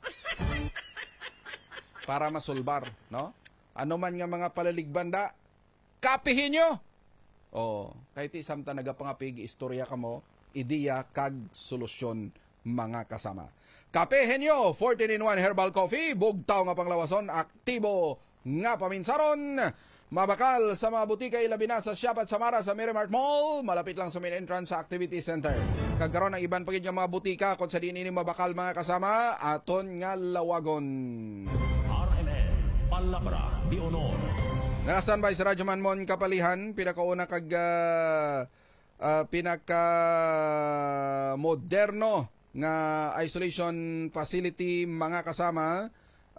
S28: Para masulbar, no? Ano man nga mga palaligbanda, kapihin nyo. O, kahit samta nagapangapig, istorya ka mo, ideya kag solusyon, mga kasama. Kapihin nyo, fourteen in one herbal coffee, bugtaw nga panglawason, aktibo nga paminsaron, mabakal sa mga butika ilabi na sa Shop at Samara sa Merrimart Mall, malapit lang sa main entrance sa Activity Center. Kagkaroon ng iban pagid nga mga butika kung sa din ini mabakal mga kasama, aton nga lawagon.
S2: R M N, Palabra di Honor.
S28: Nakastanbay sa Radyo Manmon Kapalihan, pinakauna kag uh, uh, pinaka moderno nga isolation facility mga kasama.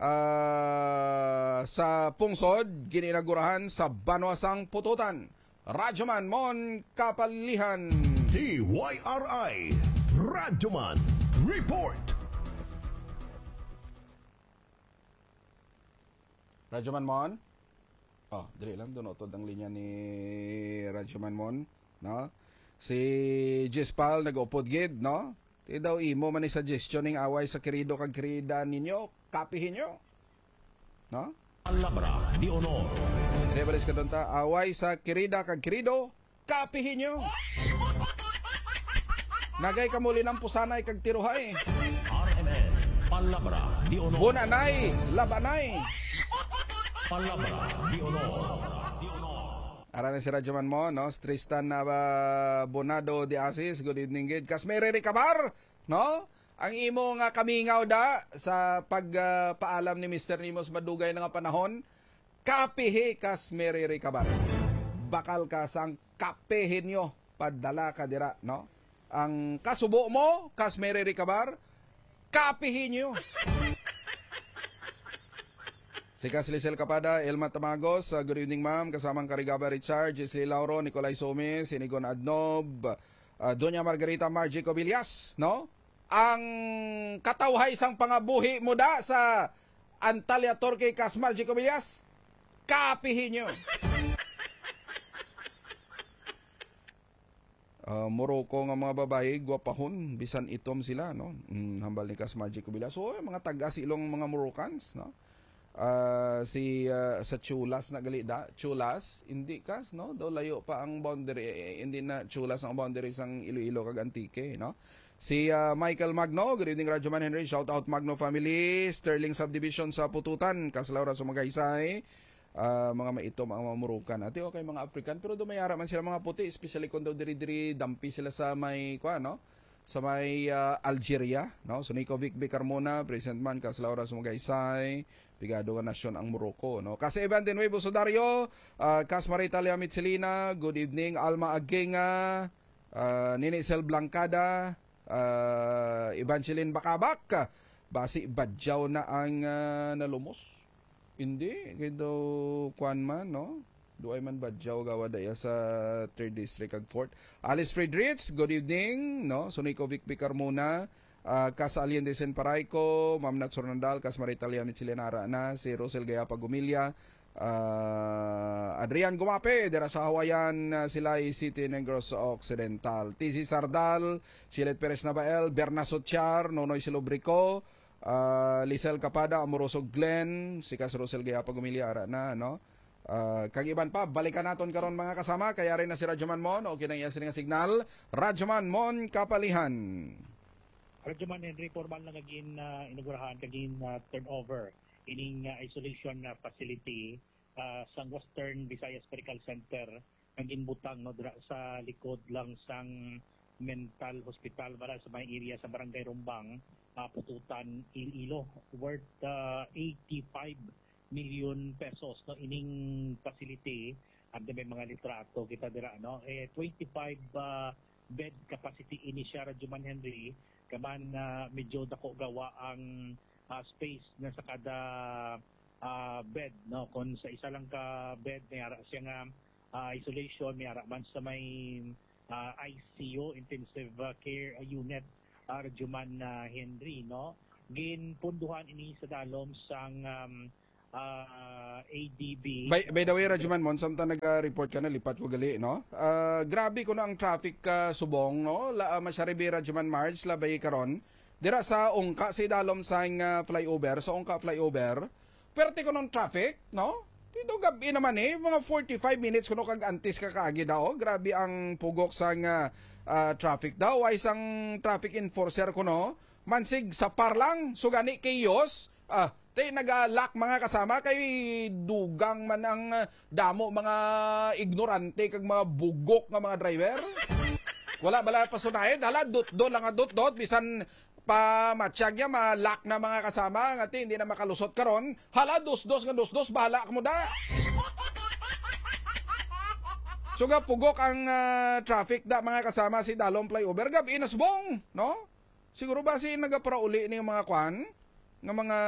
S28: Uh, sa pungsod, gininagurahan sa Banwasang Pututan. Radyoman Mon Kapalihan.
S2: D Y R I Radyoman Report.
S28: Radyoman Mon. Oh, dali lang doon utod ang linya ni Radyoman Mon, no? Si Gispal nag-upod gid, no? Ti daw imo man ni suggestion ning away sa kirido kag kirida ninyo, kapihin nyo. No?
S2: Palabra di Honor.
S28: Rebalis ka doon ta, away sa kirida kag kirido, kapihin nyo. Nagay ka muli ng pusanay kag tiruhay.
S2: R M N, Palabra di Honor.
S28: Bunanay, labanay.
S2: Palabra di Honor.
S28: Ara na si Radyoman mo, no? Tristan na uh, Bonado de Asis, good evening, gid. Kasmere Ricabar, no? Ang imo nga kamingaw da sa pagpaalam uh, ni Mister Nimos madugay nga panahon, kapihi Kasmere Ricabar. Bakal ka sang kapihin nyo, padala ka dira, no? Ang kasubo mo, Kasmere Ricabar, kapihin nyo. Si Kaslisel Kapada, Elma Tamagos, uh, good evening ma'am, kasamang Karigaba Richard, Gisli Lauro, Nicolay Somes, Sinigon Adnob, uh, Doña Margarita Margie Cobillas, no? Ang katawhay sang pangabuhi mo da sa Antalya Torque Kas Margie Cobillas, kapihin nyo. Uh, Morocco nga mga babae, guwapahon, bisan itom sila, no? Mm, hambal ni Kas Margie Cobillas. So, mga taga-silong mga Moroccans, no? Uh, si uh, sa Chulas na gali da, Chulas hindi kas no, do layo pa ang boundary, eh, hindi na Chulas ang boundary sang Iloilo kag Antique, no. Si uh, Michael Magno, good evening Radyoman Henry, shout out Magno family, Sterling Subdivision sa Pututan, Kaslaura sa Magaysay, uh, mga maitom ang mga Morocan, ati okay mga African, pero dumayara man sila mga puti, especially kung daw diri-diri dampi sila sa may kwa, no, sa may uh, Algeria, no. So Nico Vic Vic Carmona, Present Man, Kaslaura sa Magaysay, Pigado nga nasyon ang Morocco, no? Kasi Evan de Nuevo Sudario, uh, Casmar Italia Mitzelina, good evening, Alma Agenga, uh, Ninisel Blancada, uh, Evangeline Bakabak, basi badyaw na ang uh, nalumos. Hindi, kito kwan man, no? Duay man badyaw gawa daya sa third District ag fourth. Alice Friedrich, good evening, no? Sunico Vic Vic Carmona, Uh, Kas Alien de Sen Paraico, Ma'am Nax Ornandal, Kas Maritalia Mitzilenara na, si Rosel Gayapa Gumilia, uh, Adrian Gumape, dera sa Hawayan, uh, Silay City, Negros Occidental, T C Sardal, Silet Perez Nabael, Berna Sochar, Nonoy Silobrico, uh, Lisel Kapada, Amoroso Glenn, si Kas Rosel Gayapa Gumilia, ara na, no? Uh, kagiban pa, balikan naton karon mga kasama, kaya rin na si Radyoman Mon, o kinangyasin nga signal, Radyoman Mon Kapalihan.
S8: Radyoman Henry, formal na kagin uh, inugurahan, kagin uh, turnover ining uh, isolation uh, facility uh, sa Western Visayas Medical Center ang inbutang no dra sa likod lang sang mental hospital para sa may area sa Barangay Rumbang, uh, Pututan, Iloilo, worth uh, eighty-five million pesos no ining facility. Ang may mga litrato kita dira no eh twenty-five uh, bed capacity ini siya Rajuman Henry kaman uh, medyo dako gawa ang uh, space na sa kada uh, bed no kung sa isa lang ka bed may ara siya nga uh, isolation may ara man sa may uh, I C U intensive uh, care unit uh, Rajuman uh, Henry no ginpunduhan ini sa dalom sang um, uh, A D B.
S28: By, by the way, Rajuman Mon, samtang nag-report ka na, lipat ko gali, no? Uh, grabe ko na ang traffic uh, subong, no? La, uh, masyaribi Rajuman March, labay karon. Dira sa Ongka, sa idalom sa uh, flyover, sa Ongka flyover, perte ko ng traffic, no? Dito gabi naman eh, mga forty-five minutes ko no kag-antis ka kaagi daw. Grabe ang pugok sa uh, uh, traffic daw. Ay isang traffic enforcer ko, no? Mansig sa par lang, sugani kayos, ah, tay nagalak mga kasama kay dugang man ang uh, damo mga ignorante kag mga bugok nga mga driver. Wala bala pasunayan, hala dot-dot lang nga dot-dot bisan pa matsyag niya malak na mga kasama nga ti hindi na makalusot karon. Hala dos-dos nga dos-dos bahala ka mo da. Suga pugok ang uh, traffic da mga kasama si dalom flyover gabi nasbong, no? Siguro ba si nagaprauli ni mga kwan nga mga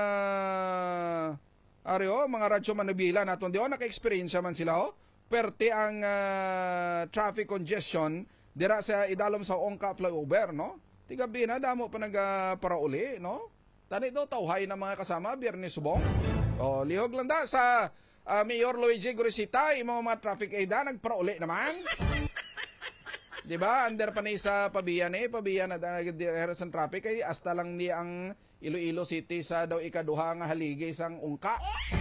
S28: areo, mga radyo manubila naton diyo naka-experience man sila oh. Perte ang uh, traffic congestion dira sa idalom sa Ongka flyover, no? Tigabi na damo pa nagaprauli, no? Tani daw tawhay na mga kasama biyernes subong. Oh, lihog lang da sa uh, Mayor Luigi Gorisita, imong mga traffic aida nagprauli naman. Di ba? Under pa ni sa pabiyan eh. Pabiyan na dahil sa traffic ay hasta lang ni ang Iloilo City sa daw ikaduha nga haligi sang Ongka.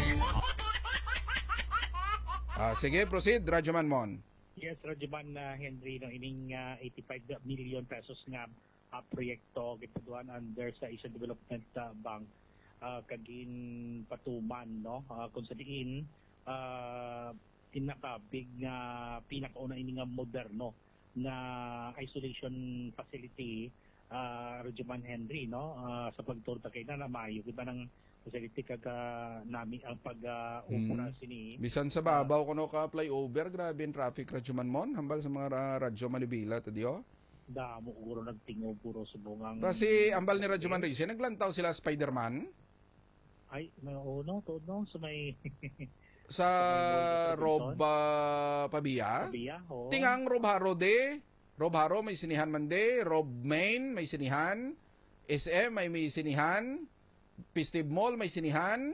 S28: Ah, sige, proceed, Rajuman Mon.
S8: Yes, Rajuman uh, Henry, no, ining uh, eighty-five million pesos nga uh, proyekto gituduhan under sa Asian Development uh, Bank uh, kagin patuman, no? Uh, kung sa diin, uh, pinaka-big nga, pinakauna ini nga moderno na isolation facility uh, Rajuman Henry no uh, sa pagturta kay na mayo kita ng facility kag uh, nami ang pag uh, upura hmm. sini
S28: bisan sa babaw uh, kuno ka flyover grabe ang traffic Rajuman Mon hambal sa mga uh, radyo Manibila tadiyo
S8: damo uro nagtingo puro subungang
S28: kasi ambal ni Rajuman Rize naglantaw sila Spider-Man
S8: ay no no todo no sa may
S28: sa Rob uh, Pabia.
S8: Pabia oh.
S28: Tingang Rob Haro de. Rob Haro may sinihan man de. Rob Main may sinihan. S M may may sinihan. Pistive Mall may sinihan.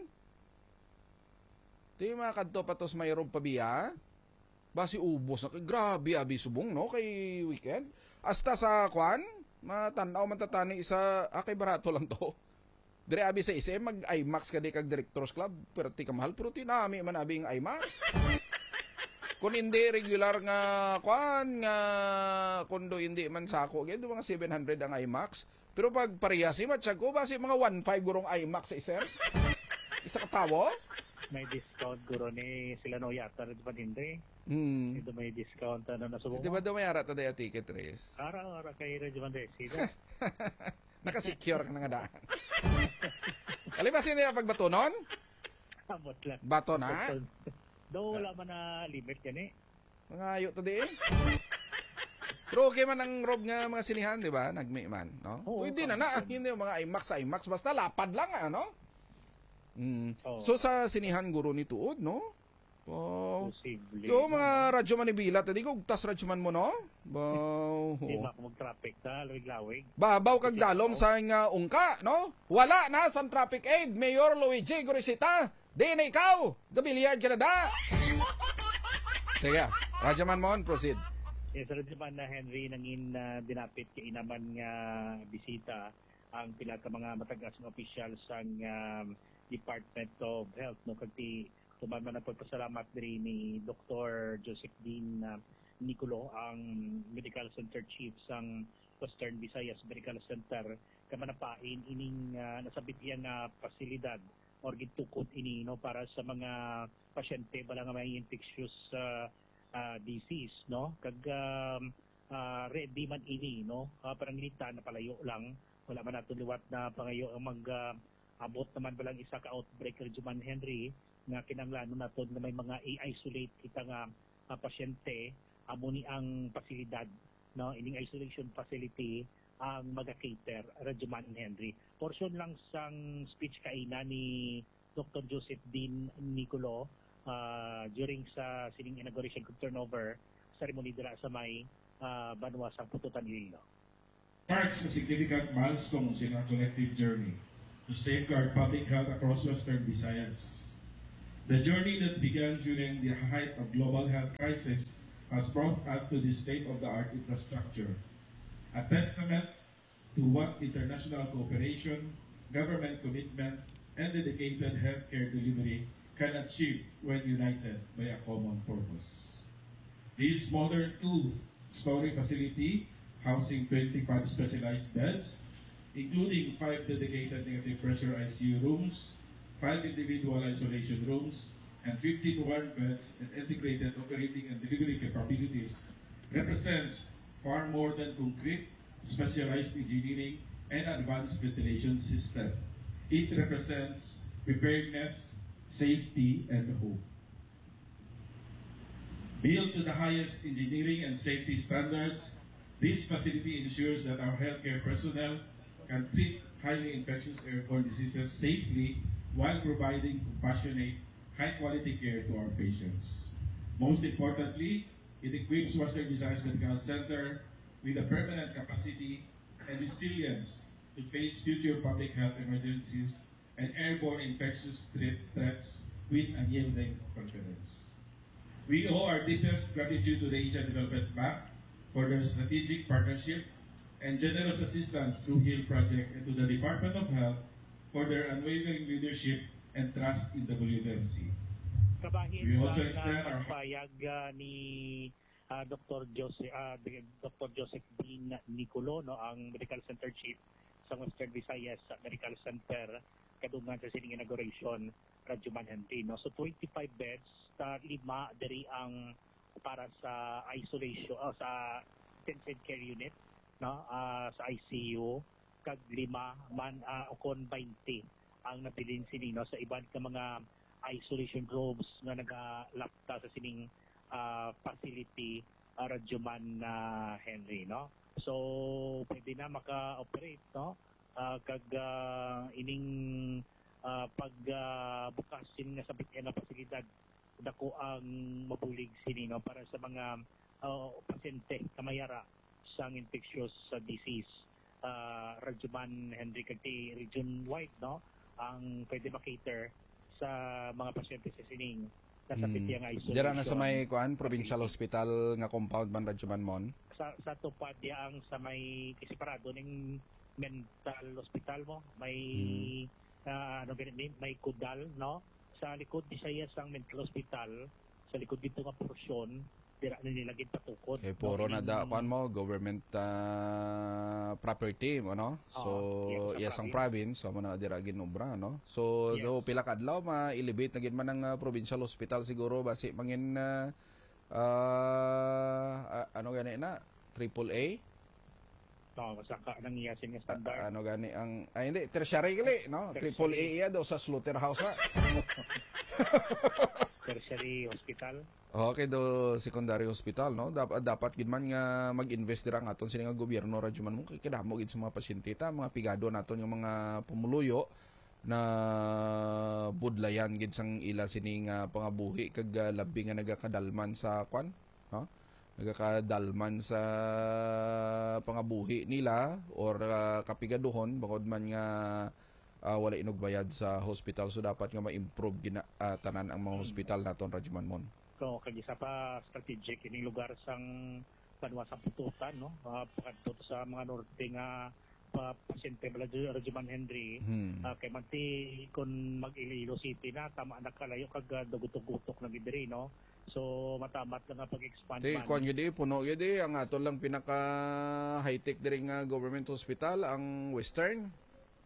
S28: Di mga kadto patos may Rob Pabia. Basi ubos na. Grabe abi subong no kay weekend. Hasta sa kwan. Matanaw man tatani isa. Ah kay barato lang to. Dire abi sa isa mag IMAX ka di kag Directors Club pero ti kamahal pero tinami man abi ang IMAX. Kung hindi regular nga kwan nga kundo hindi man sako gyud mga seven hundred ang IMAX. Pero pag parehas si matsyag ko basi mga one five gurong IMAX sa isa. Isa ka tawo?
S8: May discount guro ni sila no yata rin pa din de.
S28: Hmm.
S8: Ito may discount ano na subong.
S28: Di ba daw may ara ta day ticket race?
S8: Ara-ara kay Rajuman de sila.
S28: Naka-secure ka na nga daan. Alibasin nila pagbatunon?
S8: Amot lang.
S28: Bato na?
S8: Do wala man na limit yan eh.
S28: Mga ayo to di eh. Pero okay man ang rob nga mga sinihan, di ba? Nagmi man, no?
S8: Oo,
S28: hindi na na. Hindi yung mga IMAX sa IMAX. Basta lapad lang, ano? Mm.
S8: Oo.
S28: So sa sinihan guro ni Tuod, no? Oh.
S8: Posible.
S28: Yo mga radyo manibila tadi ko tas radyo man mo no. Baw.
S8: Di ba kung mag-traffic ta lawig-lawig.
S28: Babaw kag dalom sa nga Ongka, no? Wala na sa traffic aid Mayor Luigi Gorisita. Di na ikaw. Gabiliyard ka na da. Sige, radyo man mo proceed.
S8: Yes, radyo man na Henry nangin uh, dinapit kay inaman nga bisita ang pila ka mga matagas nga opisyal sa um, Department of Health no kagti tuman man na pagpasalamat diri ni Doctor Joseph Dean uh, Nicolo ang Medical Center Chief sang Western Visayas Medical Center kamanapain ining uh, nasabit iya nga pasilidad or gitukod ini no para sa mga pasyente bala nga may infectious uh, uh, disease no kag um, uh, ready man ini no uh, parang nilita na palayo lang wala man nato liwat na pangayo ang mag uh, abot naman balang isa ka outbreak Rajuman Henry nga kinahanglan naton na may mga i-isolate kita nga uh, pasyente amo ni ang pasilidad no ining isolation facility ang mag-cater Rajuman Henry. Portion lang sang speech kaina ni Doctor Joseph Dean Nicolo uh, during sa sining inauguration kung turnover ceremony dira sa may uh, Banwa sang Pututan Iloilo.
S10: Marks a significant milestone in our collective journey to safeguard public health across Western Visayas. The journey that began during the height of global health crisis has brought us to this state-of-the-art infrastructure, a testament to what international cooperation, government commitment, and dedicated healthcare delivery can achieve when united by a common purpose. This modern two-story facility, housing twenty-five specialized beds, including five dedicated negative pressure I C U rooms, five individual isolation rooms, and fifteen warm beds and integrated operating and delivery capabilities, represents far more than concrete, specialized engineering, and advanced ventilation system. It represents preparedness, safety, and hope. Built to the highest engineering and safety standards, this facility ensures that our healthcare personnel can treat highly infectious airborne diseases safely while providing compassionate, high-quality care to our patients. Most importantly, it equips Western Visayas Medical Center with a permanent capacity and resilience to face future public health emergencies and airborne infectious threats with unyielding confidence. We owe our deepest gratitude to the Asian Development Bank for their strategic partnership and generous assistance through HEAL Project, and to the Department of Health for their unwavering leadership and trust in W M C.
S8: Kabahin
S10: We also
S8: na
S10: extend our
S8: payag uh, ni uh, Doctor Joseph uh, Doctor Joseph Dean Nicolo no ang Medical Center Chief sa Western Visayas Medical Center kadungan sa sining inauguration Rajuman Henry no so twenty-five beds ta lima diri ang para sa isolation uh, sa intensive care unit no uh, sa I C U kag lima man uh, kon twenty ang nabilin sini no sa iban ka mga isolation rooms nga nagalapta sa sining uh, facility uh, Rajuman uh, Henry no so pwede na maka-operate no uh, kag uh, ining uh, pag uh, bukas sin nga sabit nga pasilidad dako ang mabulig sini no para sa mga uh, pasyente kamayara sang infectious uh, disease uh, Rajuman Henry kag region wide no ang pwede makater sa mga pasyente sa sining nasabit
S28: Hmm.
S8: yang isolation.
S28: Dira na sa may kuan provincial hospital nga compound man Rajuman mon.
S8: Sa sa tupad yang sa may separado ning mental hospital mo may ah, ano ganit may kudal no sa likod di siya sang mental hospital sa likod dito nga porsyon dira na nila gid patukod.
S28: Eh puro
S8: no,
S28: na
S8: ining-
S28: da kuan mo government uh, property mo no. So
S8: Oo, yes, sa
S28: yes ang province so mo na dira ginobra no. So
S8: Yes.
S28: do pila ka adlaw ma-elevate na gid man ang uh, provincial hospital siguro basi mangin uh, uh, uh, ano gani na triple A.
S8: no saka nang iyasin nga standard.
S28: Ano gani ang ay hindi tertiary gali no. Triple A iya daw sa slaughterhouse ha.
S8: Tertiary hospital.
S28: Okay do secondary hospital no dapat dapat gid man nga mag-invest dira nga aton sini nga gobyerno Rajuman mo kay kadamo gid sa mga pasyente ta mga pigado naton yung mga pumuluyo na budlayan gid sang ila sini nga pangabuhi kag uh, labi nga nagakadalman sa kwan no nagakadalman sa pangabuhi nila or uh, kapigaduhon bangod man nga uh, wala inugbayad sa hospital so dapat nga ma-improve gina uh, tanan ang mga hospital naton Rajuman mon.
S8: So, kag isa pa strategic ini lugar sang Banwa sa Pututan no uh, pakadto sa mga norte nga pa, pasyente bala di Rajuman Henry
S28: Hmm.
S8: uh, kay manti kun mag Iloilo City na tama na kalayo kag uh, dugutok-gutok na gidiri no so matamat lang nga pag-expand
S28: Di, kwan yun di, puno yun di. Ang aton lang pinaka high-tech diri nga government hospital, ang Western.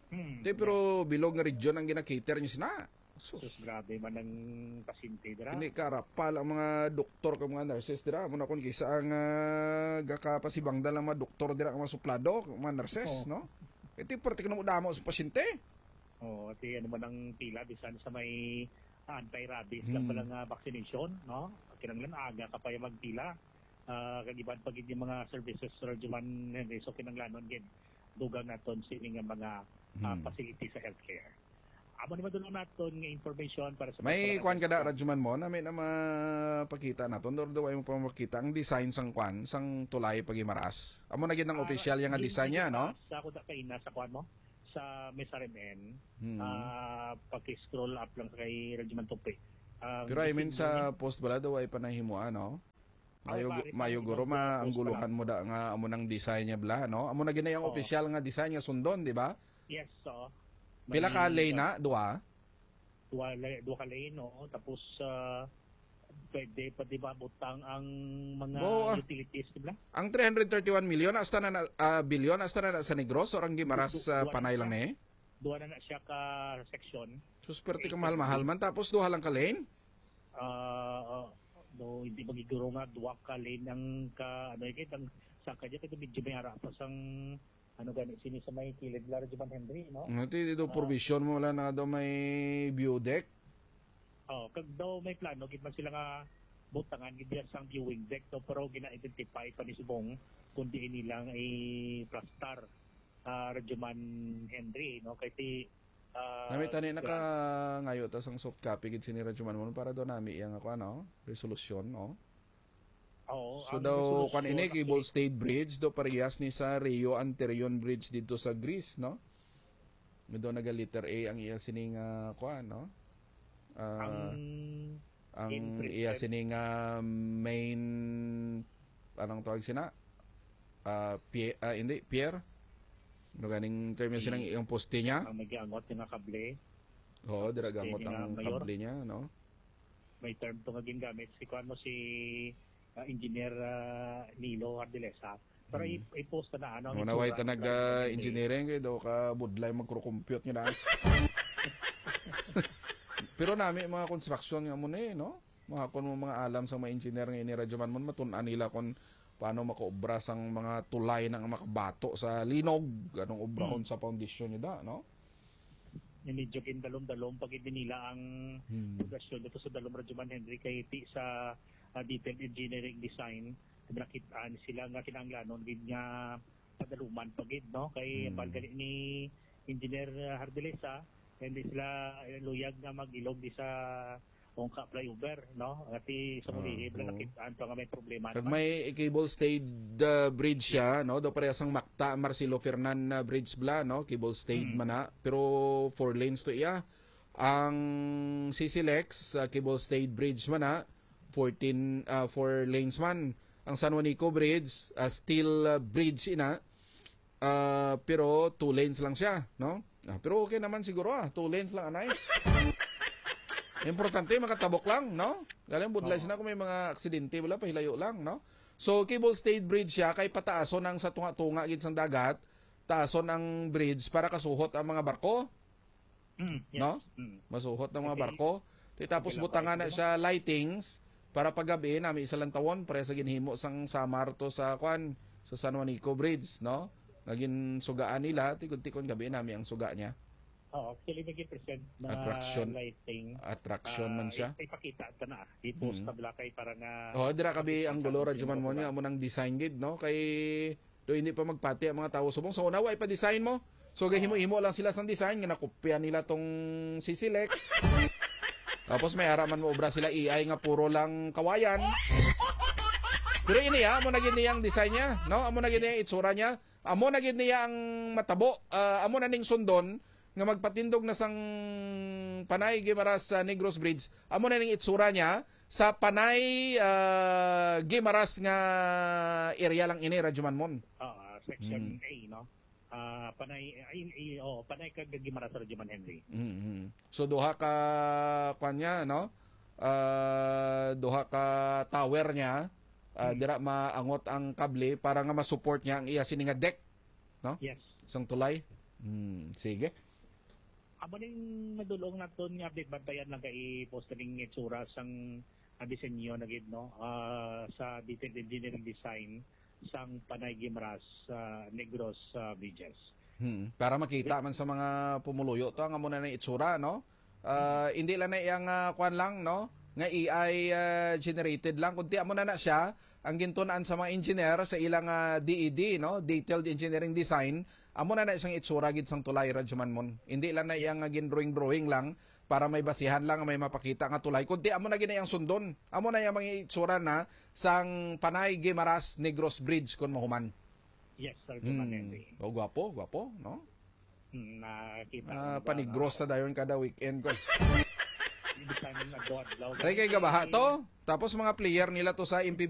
S8: Hmm.
S28: Te, pero bilog nga region ang ginakater niya sina.
S8: Sus, grabe man ang pasyente dira.
S28: Hindi karapal ang mga doktor kag mga nurses dira. Muna kon kisa ang uh, gakapasibangdal ang mga doktor dira ang mga suplado, mga nurses,
S8: Oh.
S28: no? Ito yung particular mo damo sa pasyente.
S8: Oh, ati ano man ang pila bisan sa may anti-rabies
S28: Hmm.
S8: lang pala nga vaccination, no? Kinanglan aga ka pa yung magpila. Uh, kagiban pag yung mga services Sir Juan Henry, so kinanglanon gid dugang naton sini nga mga uh,
S28: Hmm.
S8: facility sa healthcare. Amo naman doon naton nga information para sa
S28: May
S8: para-
S28: kwan kada radyoman mo na may na mapakita naton do do ay mo pa makita ang design sang kwan sang tulay pagimaras. Amo na gid ang
S8: Ah,
S28: official yang nga
S8: yun-
S28: design niya,
S8: yun,
S28: no?
S8: ah, Sa ako da kay sa kwan mo sa Mesaren
S28: Hmm.
S8: ah paki-scroll up lang kay Regiment Tope. Ang
S28: Pero I mean
S8: design
S28: sa
S8: niya-
S28: post bala daw ay panahimuan, no? Mayo
S8: pare,
S28: mayo
S8: pare,
S28: guro
S8: ibang
S28: ma ang
S8: post
S28: guluhan mo da nga amo nang design niya bla, no? Amo na gid ang
S8: Oo.
S28: official nga design nga sundon, di ba?
S8: Yes, so.
S28: Pila ka lane na, duha?
S8: Duha, duha ka lane, no? Tapos, uh, pwede pa di ba butang ang mga
S28: Oo, ah.
S8: utilities, di ba?
S28: Ang three hundred thirty-one million asta na uh, billion asta na na sa Negros or ang gimaras sa
S8: Du- duwa
S28: panay
S8: na
S28: lang
S8: siya.
S28: eh.
S8: Duha na na siya ka section.
S28: Susperte ka mahal-mahal man tapos duha lang ka lane.
S8: Uh, uh, do, hindi magiguro nga, duha ka lane ang ka, ano yung ang sa kanya, kaya medyo may harapas ang ano gani, sini sa may kilid la Regiment Henry, no?
S28: Ngati dito
S8: Ah.
S28: provision mo wala na daw may view deck.
S8: Oh, kag daw may plano gid man sila nga butangan gid diyan sang viewing deck to pero gina-identify pa ni subong kundi nilang ay plastar uh, Regiment Henry, no? Kay ti uh,
S28: Nami tani naka ngayo tas ang soft copy gid sini radyo man mo para do nami yang ako ano, resolution, no?
S8: Oo,
S28: So
S8: ang
S28: daw
S8: resolution,
S28: kan ini
S8: actually,
S28: Cable State Bridge do parehas ni sa Rio Anterion Bridge dito sa Greece, no? Medo naga letter A ang iya sining uh, kuan, no? Ah,
S8: ang
S28: ang
S8: in
S28: iya
S8: present-
S28: sining uh, main anong tawag sina? Ah, pier, ah, hindi pier. No ganing term yung sinang iyang poste niya.
S8: ang magiangot yung nga kable,
S28: Oo, dira gamot
S8: Yun nga,
S28: ang
S8: mayor.
S28: kable niya, no?
S8: may term to nga gingamit si kuan mo si uh, Engineer uh, Nilo Ardilesa. Pero
S28: Hmm.
S8: i- i-post na ano.
S28: Muna way ta nag uh, engineering kay do ka budlay magko-compute niya na. Pero nami mga construction nga mo ni, no? Mga kon mo mga alam sa mga engineer nga ini radyo man mo matun-an nila kon paano makaobra sang mga tulay ng makabato sa linog, anong obrahon sa foundation niya da, no?
S8: Medyo kin dalom-dalom pag nila ang
S28: Hmm.
S8: progresyon dito sa Dalom Regiment Henry kay ti sa uh, detailed engineering design nakitaan sila nga kinanglanon gid nga padaluman pagid, no? Kay
S28: Hmm.
S8: hmm. ni Engineer Hardelesa hindi sila eh, luyag nga mag-ilog di sa Ongka flyover, no? Ati sa muli,
S28: Ah,
S8: uh,
S28: oo.
S8: nakitaan pa nga may problema
S28: Kag
S8: naman.
S28: may cable stayed uh, bridge siya, no? Do parehas ang Macta Marcelo Fernan na bridge bla, no? Cable stayed
S8: Hmm.
S28: man na, pero four lanes to iya. Ang C C Lex uh, cable stayed bridge man na, fourteen uh, four lanes man. Ang San Juanico Bridge, uh, steel uh, bridge ina. Uh, pero two lanes lang siya, no? Ah, pero okay naman siguro ah, two lanes lang anay. Importante makatabok lang, no? Galing budlay sina kung may mga aksidente wala pahilayo lang, no? So cable stayed bridge siya kay pataason ang sa tunga-tunga gid sang dagat, taason ang bridge para kasuhot ang mga barko,
S8: Hmm, yes.
S28: no?
S8: Hmm.
S28: Masuhot ng mga
S8: Okay.
S28: barko. Ti tapos
S8: Okay lang
S28: butangan
S8: pa,
S28: na
S8: ito,
S28: siya lightings para paggabi nami isa lang tawon para sa ginhimo sang Samar to sa kwan sa San Juanico Bridge, no? Naging sugaan nila, tikod-tikod gabi nami ang suga niya.
S8: Oo, actually nag-present na
S28: Attraction.
S8: lighting.
S28: Attraction man
S8: Ah,
S28: siya.
S8: i- Ipakita ta na. I-post
S28: Hmm.
S8: na bala kay para nga
S28: Oh, dira kabi ang gulo radyo man mo niya amo nang design gid, no? Kay do hindi pa magpati ang mga tawo subong. So unawa ipa-design mo. So gahimo-himo lang sila sang design nga nakopya nila tong C C Lex. Tapos may araman mo obra sila A I nga puro lang kawayan. Pero ini amo na gid niya ang design niya, no? Amo na gid niya ang itsura niya. Amo na gid niya ang matabo. Ah, amo na ning sundon nga magpatindog na sang Panay Gimaras sa Negros Bridge. Amo na ning itsura niya sa Panay ah, Gimaras nga area lang ini radyo man mon.
S8: ah, section
S28: Hmm.
S8: A, no? Ah, panay ay, ay, oh, panay kag Gimaras sa Regiment Henry.
S28: Mhm. So duha ka kanya, no? Ah, duha ka tower niya. Ah, dira maangot ang kable para nga ma-support niya ang iya sini nga deck, no?
S8: Yes.
S28: Isang tulay. Hmm, sige.
S8: Amo ning madulong naton nga update bantayan lang kay posting itsura sang uh, disenyo na gid no uh, sa detailed engineering design sang Panay Guimaras uh, Negros uh, bridges.
S28: Hmm, para makita man sa mga pumuluyo to ang amo na ng itsura no. Uh, hmm. Hindi lang na iyang uh, kwan lang no nga A I uh, generated lang kundi amo na na siya ang gintunaan sa mga engineer sa ilang uh, D E D no, detailed engineering design. Amo na na isang itsura gid sang tulay radyo man mon. Hindi lang na iyang uh, gin-drawing drawing lang para may basihan lang may mapakita nga tulay kundi amo na gid iyang sundon. Amo na iyang mga itsura na sang Panay Guimaras Negros Bridge kun mahuman.
S8: Yes, sir.
S28: Hmm. Oh, gwapo, gwapo, no?
S8: Hmm, nakita.
S28: Ah, panigros na dayon kada weekend ko.
S8: Ibig sabihin na doon.
S28: Try kay gabaha to. Tapos mga player nila to sa M P B